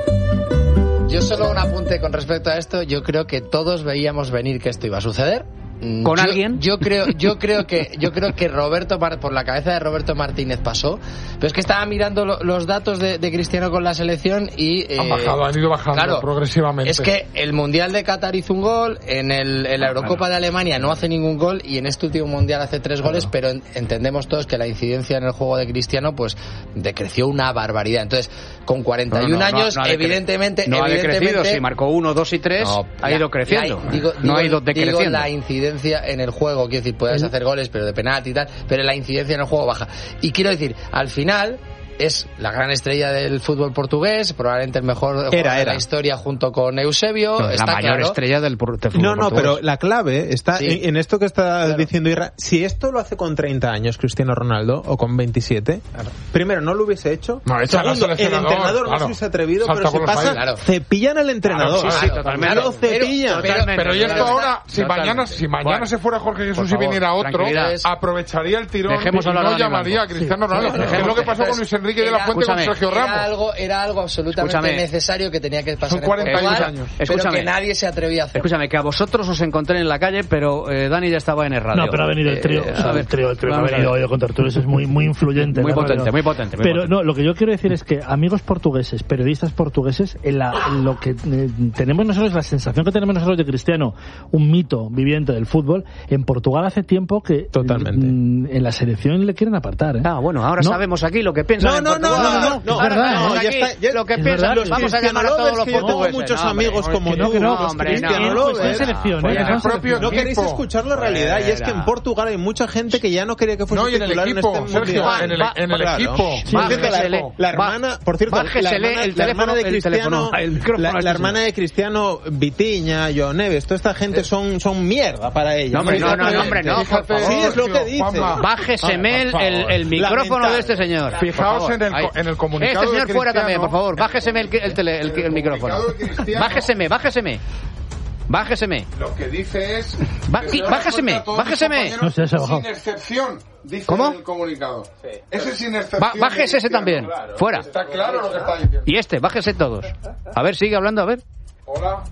Yo solo un apunte con respecto a esto. Yo creo que todos veíamos venir que esto iba a suceder. Mm, ¿Con yo, alguien? Yo creo, yo creo que, yo creo que Roberto Mar- por la cabeza de Roberto Martínez pasó. Pero es que estaba mirando lo- los datos de, de Cristiano con la selección y eh, Han bajado, han ido bajando claro, progresivamente. es que el Mundial de Qatar hizo un gol, en, el, en la Eurocopa de Alemania no hace ningún gol y en este último Mundial hace tres goles, pero en- entendemos todos que la incidencia en el juego de Cristiano pues decreció una barbaridad. Entonces, con cuarenta y uno No, no, no, años, no ha decre- evidentemente, no ha evidentemente decrecido, si marcó uno, dos y tres, no, ha la- ido creciendo. la- digo- no ha digo- ido decreciendo. Digo la incidencia en el juego, quiero decir, puedes hacer goles, pero de penalti y tal, pero la incidencia en el juego baja. Y quiero decir, al final es la gran estrella del fútbol portugués, probablemente el mejor jugador Era, de era. la historia junto con Eusebio. No, está la mayor claro. estrella del, por- del fútbol No, no, portugués. pero la clave está Sí. en, en esto que está Claro. diciendo Irra. Si esto lo hace con treinta años Cristiano Ronaldo o con veintisiete, primero no lo hubiese hecho. No, echa al Segundo, el seleccionador, entrenador no claro. se hubiese atrevido, Salta pero se por los pasa, países. Claro. cepillan al entrenador. Claro, sí, sí, totalmente. Lo cepillan. Pero- Pero y esto Claro, ahora, si totalmente. mañana, si mañana Bueno, se fuera Jorge por Jesús y favor, viniera otro, tranquilidad. aprovecharía el tirón Dejemos y hablar a no Dani llamaría Blanco. a Cristiano Sí. Ronaldo, Sí. que es lo que pasó Entonces, con Luis Enrique de la era- Fuente con escúchame, Sergio Era Ramos. algo, era algo absolutamente Escúchame. necesario que tenía que pasar Son en cuarenta y uno Portugal, años. pero Escúchame. que nadie se atrevía a hacer. Escúchame, que a vosotros os encontré en la calle, pero eh, Dani ya estaba en el radio. No, pero ha venido el trío. Eh, o sea, a ver, el trío, el trío que ha vamos a venido ver. hoy con Tertulios es muy, muy influyente. Muy en la potente, radio. muy potente, muy Pero potente. no, lo que yo quiero decir es que amigos portugueses, periodistas portugueses, en la, en lo que eh, tenemos nosotros, la sensación que tenemos nosotros de Cristiano, un mito viviente del fútbol, en Portugal hace tiempo que Totalmente. mm, en la selección le quieren apartar. ¿eh? Ah, bueno, ahora No. sabemos aquí lo que piensan No, en no, no, Portugal. no, no, no, Ahora es verdad, sabemos no, ya aquí está, ya- lo que es piensan. verdad. Vamos a llamar a todos los que yo tengo portugueses. muchos No, hombre, amigos como que no, tú, que no, los hombre, Cristiano no. Lovers. Pues es selección, Pues ¿eh? en Que el son propio No selección. queréis equipo. escuchar la realidad, y es que en Fuera. Portugal hay mucha gente que ya no quería que fuese No, y en el titular en equipo, este Sergio, mundial. en el, Va- en el claro. equipo. Sí, por cierto, Bájesele, la, la hermana, va- por cierto, la bájesele hermana, el la teléfono, hermana de el Cristiano, teléfono, el micrófono la, este la hermana señor. de Cristiano, Vitiña, Joao Neves, toda esta gente son, son mierda para ella. No, hombre, no, no, no, hombre, no, por Fíjate, favor. Sí, es lo que Sergio, dice. Juanma. Bájeseme el, Por el, favor. el micrófono Lamentable. de este señor. Por Fijaos favor. en el co- Ahí. en el comunicado Este señor de fuera Cristiano. también, por favor. Bájeseme el, el, tele- el, el micrófono. comunicado de Cristiano. Bájeseme, bájeseme. Bájeseme. Lo que dice es... Va- que se dan bájeseme, cuenta todos bájeseme. mis compañeros No sé, se ha bajado. Sin excepción, dice ¿Cómo? en el comunicado. Ese es sin excepción. Ba- bájese de ese Cristiano. también. Fuera. Está claro lo que está diciendo. Y este, bájese todos. A ver, sigue hablando, a ver. Hola.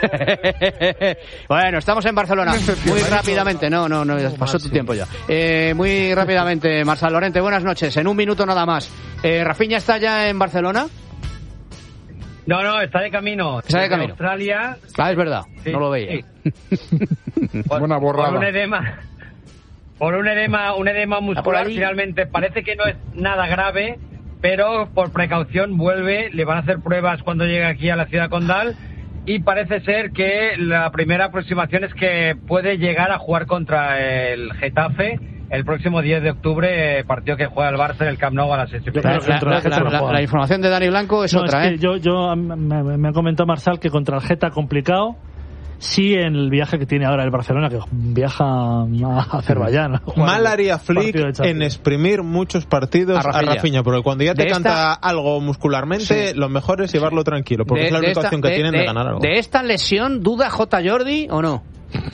Bueno, estamos en Barcelona. Muy rápidamente, no, no, no, ya pasó tu tiempo ya. Eh, muy rápidamente, Marçal Lorente, buenas noches. En un minuto nada más. Eh, ¿Rafinha está ya en Barcelona? No, no, está de camino. Está de Desde camino. Australia. Ah, es verdad, Sí, no lo veía. Por, Buena borrada. Por un edema. Por un edema, un edema por muscular, ahí. finalmente parece que no es nada grave, pero por precaución vuelve, le van a hacer pruebas cuando llegue aquí a la ciudad condal y parece ser que la primera aproximación es que puede llegar a jugar contra el Getafe el próximo diez de octubre, eh, partido que juega el Barça en el Camp Nou a las seis y media. La, la- la- la- la- la información de Dani Blanco es No, otra, es que ¿eh? yo, yo me, me ha comentado Marçal que contra el Geta complicado. Sí, en el viaje que tiene ahora el Barcelona, que viaja a Azerbaiyán. a jugar Mal el haría Flick partido de Champions. en exprimir muchos partidos A a Rafinha. Rafinha, porque cuando ya te De canta esta- algo muscularmente, Sí. lo mejor es llevarlo tranquilo, porque De- es la de única esta- opción que de- tienen de, de- ganar algo. ¿De esta lesión duda J. Jordi o no?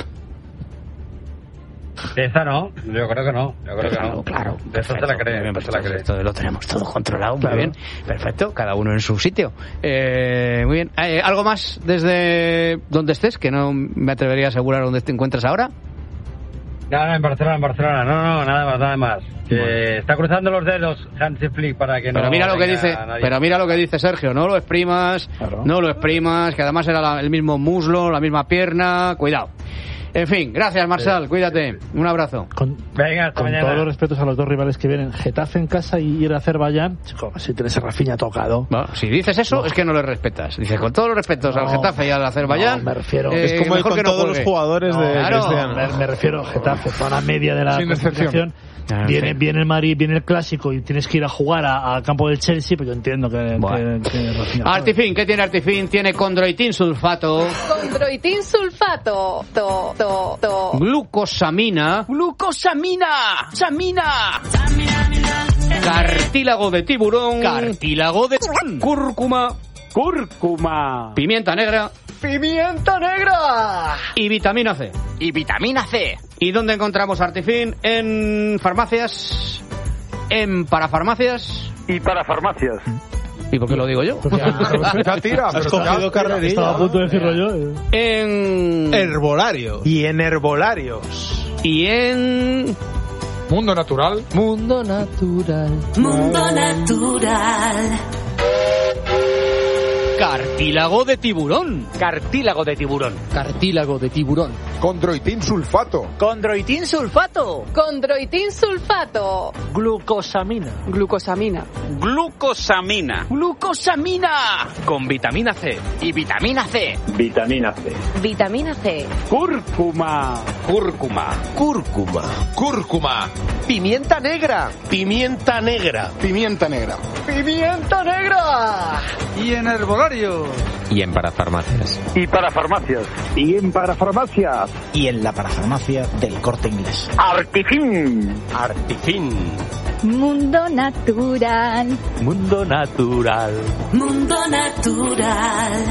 De esta no, yo creo que no, yo creo que Claro, no. claro. De eso se la cree, Muy bien, pues se la cree. esto lo tenemos todo controlado, Claro. muy bien. Perfecto, cada uno en su sitio. Eh, muy bien. Eh, ¿Algo más desde donde estés? Que no me atrevería a asegurar dónde te encuentras ahora. No, no, en Barcelona, en Barcelona. No, no, nada más, nada más. Que está cruzando los dedos Hansi Flick para que no. Pero mira lo que venga dice, nadie. pero mira lo que dice Sergio, no lo exprimas, Claro. no lo exprimas, que además era la- el mismo muslo, la misma pierna, cuidado. En fin, gracias Marçal, cuídate, un abrazo. Con, Venga, hasta con mañana. todos los respetos a los dos rivales que vienen, Getafe en casa y ir a Azerbaiyán, chico, si tienes a Rafinha tocado. Bueno, si dices eso, No. es que no le respetas. Dice, con todos los respetos al No. Getafe y al Azerbaiyán. No, me refiero- eh, es como ir mejor con que no todos los juegue. jugadores No, de claro. Cristiano. Me, me refiero a Getafe, para media de la Sin clasificación. excepción. En viene, fin. viene el Madrid, viene el clásico y tienes que ir a jugar al campo del Chelsea, pues yo entiendo que... Bueno. que, que Artifin, ¿qué tiene Artifin? Tiene condroitin sulfato. Condroitin sulfato. To, to, to. Glucosamina. Glucosamina. Samina. Cartílago de tiburón. Cartílago de... Cúrcuma. Cúrcuma. Pimienta negra. Pimienta negra. Y vitamina C. Y vitamina C. ¿Y dónde encontramos Artifin? En farmacias. En parafarmacias. Y parafarmacias. ¿Y por qué lo digo yo? Ya tira, has cogido carrerilla. Estaba a punto de decirlo yo. En... Herbolario. Y en herbolarios. Y en... Mundo Natural. Mundo Natural. Mundo Natural. Cartílago de tiburón. Cartílago de tiburón. Cartílago de tiburón. Condroitin sulfato. Condroitin sulfato. Condroitin sulfato. Glucosamina. Glucosamina. Glucosamina. Glucosamina. Con vitamina C. Y vitamina C. Vitamina C. Vitamina C. Cúrcuma. Cúrcuma. Cúrcuma. Cúrcuma. Pimienta negra. Pimienta negra. Pimienta negra. Pimienta negra. Y en herbolario. Y en parafarmacias. Y parafarmacias. Y en parafarmacias. Y en la parafarmacia del Corte Inglés. Artifin. Artifin. Mundo Natural. Mundo Natural. Mundo Natural.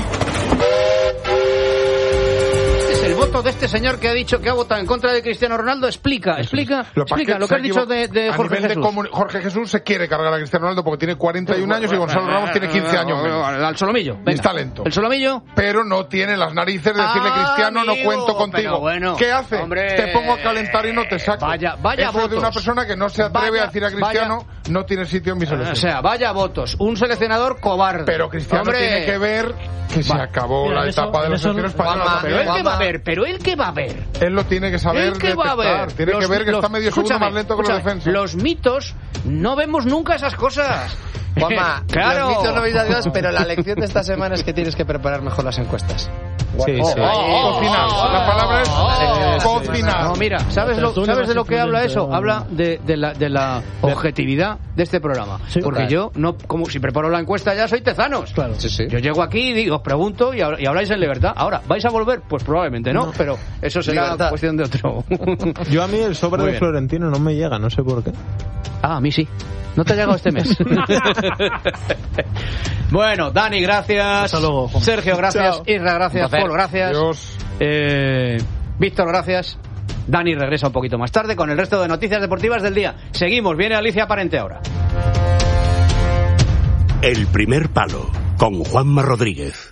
El voto de este señor que ha dicho que ha votado en contra de Cristiano Ronaldo explica, explica, lo explica que lo que has dicho de, de Jorge a nivel Jesús. De comun... Jorge Jesús se quiere cargar a Cristiano Ronaldo porque tiene cuarenta y un años y Gonzalo Ramos tiene quince años menos. Al solomillo. Venga. Es talento. El solomillo. Pero no tiene las narices de decirle, ah, Cristiano, amigo, no cuento contigo. Bueno, ¿qué hace? Hombre, te pongo a calentar y no te saco. Vaya, vaya Eso votos. Es de una persona que no se atreve vaya, a decir a Cristiano, vaya, no tiene sitio en mi selección. O sea, vaya votos. Un seleccionador cobarde. Pero Cristiano Hombre, tiene que ver que se va. acabó Mira, la eso, etapa de la selección española. Pero él que va a ver, pero él que va a ver. Él lo tiene que saber él que va a ver. Tiene los, que ver que los, está medio segundo más lento que los defensas. Los mitos, no vemos nunca esas cosas. Juanma, claro. Los mitos no veis a Dios, pero la lección de esta semana es que tienes que preparar mejor las encuestas. Sí, oh, sí. Oh, oh, cocinar. Oh, la palabra es oh, cocinar. No, mira, ¿sabes, lo, ¿sabes de lo que habla eso? Habla de, de, la, de la objetividad de este programa. Sí, porque claro. yo, no como si preparo la encuesta ya, soy tezanos. Claro. Sí, sí. Yo llego aquí y digo, os pregunto y, y habláis en libertad. Ahora, ¿vais a volver? Pues probablemente no, no. pero eso será libertad. Cuestión de otro. Yo a mí el sobre de Florentino no me llega, no sé por qué. Ah, a mí sí. No te ha llegado este mes. Bueno, Dani, gracias. Hasta luego, Juan. Sergio, gracias. Chao. Isra, gracias. Paul, gracias. Dios. Eh, Víctor, gracias. Dani regresa un poquito más tarde con el resto de noticias deportivas del día. Seguimos, viene Alicia Parente ahora. El primer palo, con Juanma Rodríguez.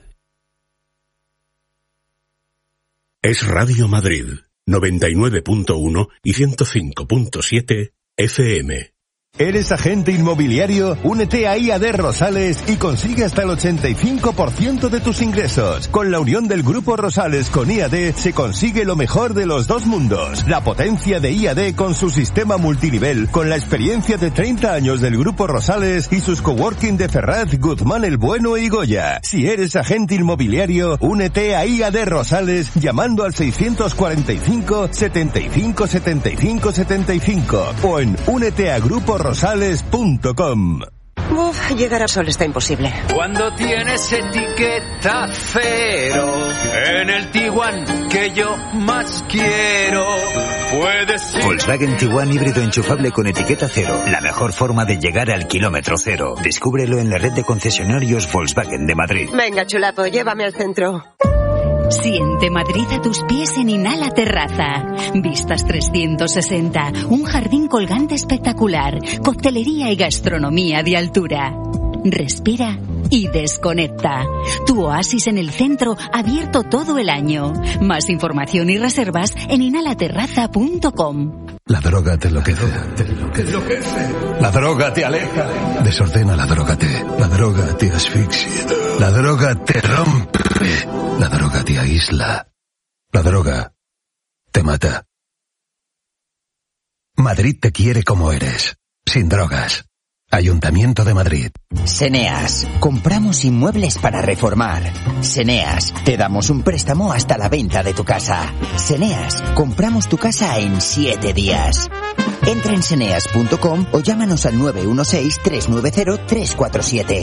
Es Radio Madrid, noventa y nueve punto uno y ciento cinco punto siete F M. ¿Eres agente inmobiliario? Únete a I A D Rosales y consigue hasta el ochenta y cinco por ciento de tus ingresos. Con la unión del Grupo Rosales con I A D se consigue lo mejor de los dos mundos. La potencia de I A D con su sistema multinivel, con la experiencia de treinta años del Grupo Rosales y sus coworking de Ferraz, Guzmán el Bueno y Goya. Si eres agente inmobiliario, únete a I A D Rosales llamando al seiscientos cuarenta y cinco, setenta y cinco, setenta y cinco, setenta y cinco o en únete a grupo rosales punto com. Uf, llegar a Sol está imposible. Cuando tienes etiqueta cero en el Tiguan que yo más quiero, puedes ir. Volkswagen Tiguan híbrido enchufable con etiqueta cero. La mejor forma de llegar al kilómetro cero. Descúbrelo en la red de concesionarios Volkswagen de Madrid. Venga, chulapo, llévame al centro. Siente Madrid a tus pies en Inhala Terraza. Vistas trescientos sesenta, un jardín colgante espectacular, coctelería y gastronomía de altura. Respira y desconecta. Tu oasis en el centro, abierto todo el año. Más información y reservas en inhalaterraza punto com. La droga te enloquece. Te enloquece. La droga te aleja. Desordena la drogate. La droga te asfixia. La droga te rompe. La droga te aísla. La droga te mata. Madrid te quiere como eres, sin drogas. Ayuntamiento de Madrid. Seneas, compramos inmuebles para reformar. Seneas, te damos un préstamo hasta la venta de tu casa. Seneas, compramos tu casa en siete días. Entra en seneas punto com o llámanos al nueve uno seis, tres nueve cero, tres cuatro siete.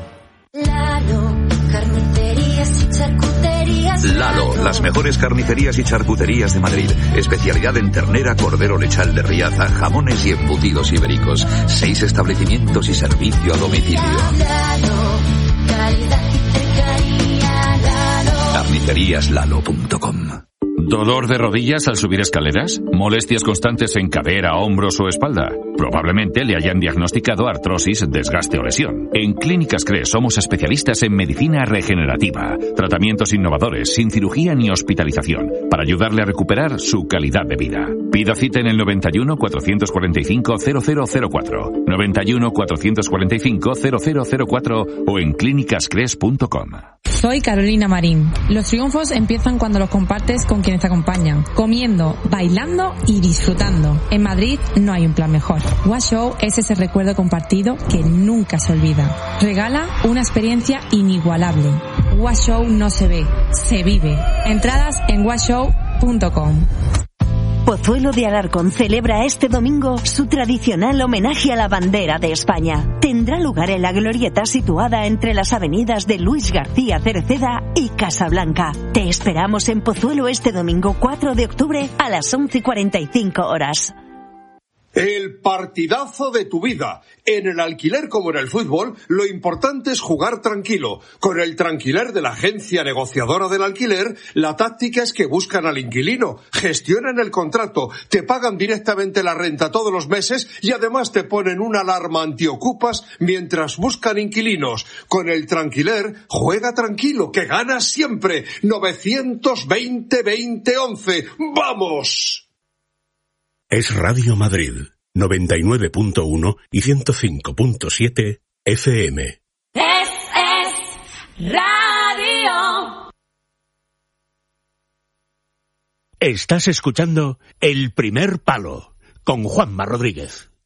Lalo, carnicerías y charcuterías. Lalo, las mejores carnicerías y charcuterías de Madrid. Especialidad en ternera, cordero lechal de Riaza, jamones y embutidos ibéricos. Seis establecimientos y servicio a domicilio. Lalo, calidad y cercanía. Lalo. carnicerías lalo punto com. ¿Dolor de rodillas al subir escaleras? ¿Molestias constantes en cadera, hombros o espalda? Probablemente le hayan diagnosticado artrosis, desgaste o lesión. En Clínicas Cres somos especialistas en medicina regenerativa, tratamientos innovadores, sin cirugía ni hospitalización, para ayudarle a recuperar su calidad de vida. Pida cita en el noventa y uno, cuatrocientos cuarenta y cinco, cero cero cero cuatro, noventa y uno, cuatrocientos cuarenta y cinco, cero cero cero cuatro o en clínicas cres punto com. Soy Carolina Marín. Los triunfos empiezan cuando los compartes con quienes te acompañan, comiendo, bailando y disfrutando. En Madrid no hay un plan mejor. Wash Show es ese recuerdo compartido que nunca se olvida. Regala una experiencia inigualable. Wash Show no se ve, se vive. Entradas en wash show punto com. Pozuelo de Alarcón celebra este domingo su tradicional homenaje a la bandera de España. Tendrá lugar en la glorieta situada entre las avenidas de Luis García Cerceda y Casablanca. Te esperamos en Pozuelo este domingo cuatro de octubre a las once y cuarenta y cinco horas. El partidazo de tu vida. En el alquiler como en el fútbol, lo importante es jugar tranquilo. Con el Tranquiler de la agencia negociadora del alquiler, la táctica es que buscan al inquilino, gestionan el contrato, te pagan directamente la renta todos los meses y además te ponen una alarma antiocupas mientras buscan inquilinos. Con el Tranquiler, juega tranquilo, que ganas siempre. novecientos veinte, veinte, once. ¡Vamos! Es Radio Madrid, noventa y nueve punto uno y ciento cinco punto siete F M. Es, es radio. Estás escuchando El Primer Palo con Juanma Rodríguez.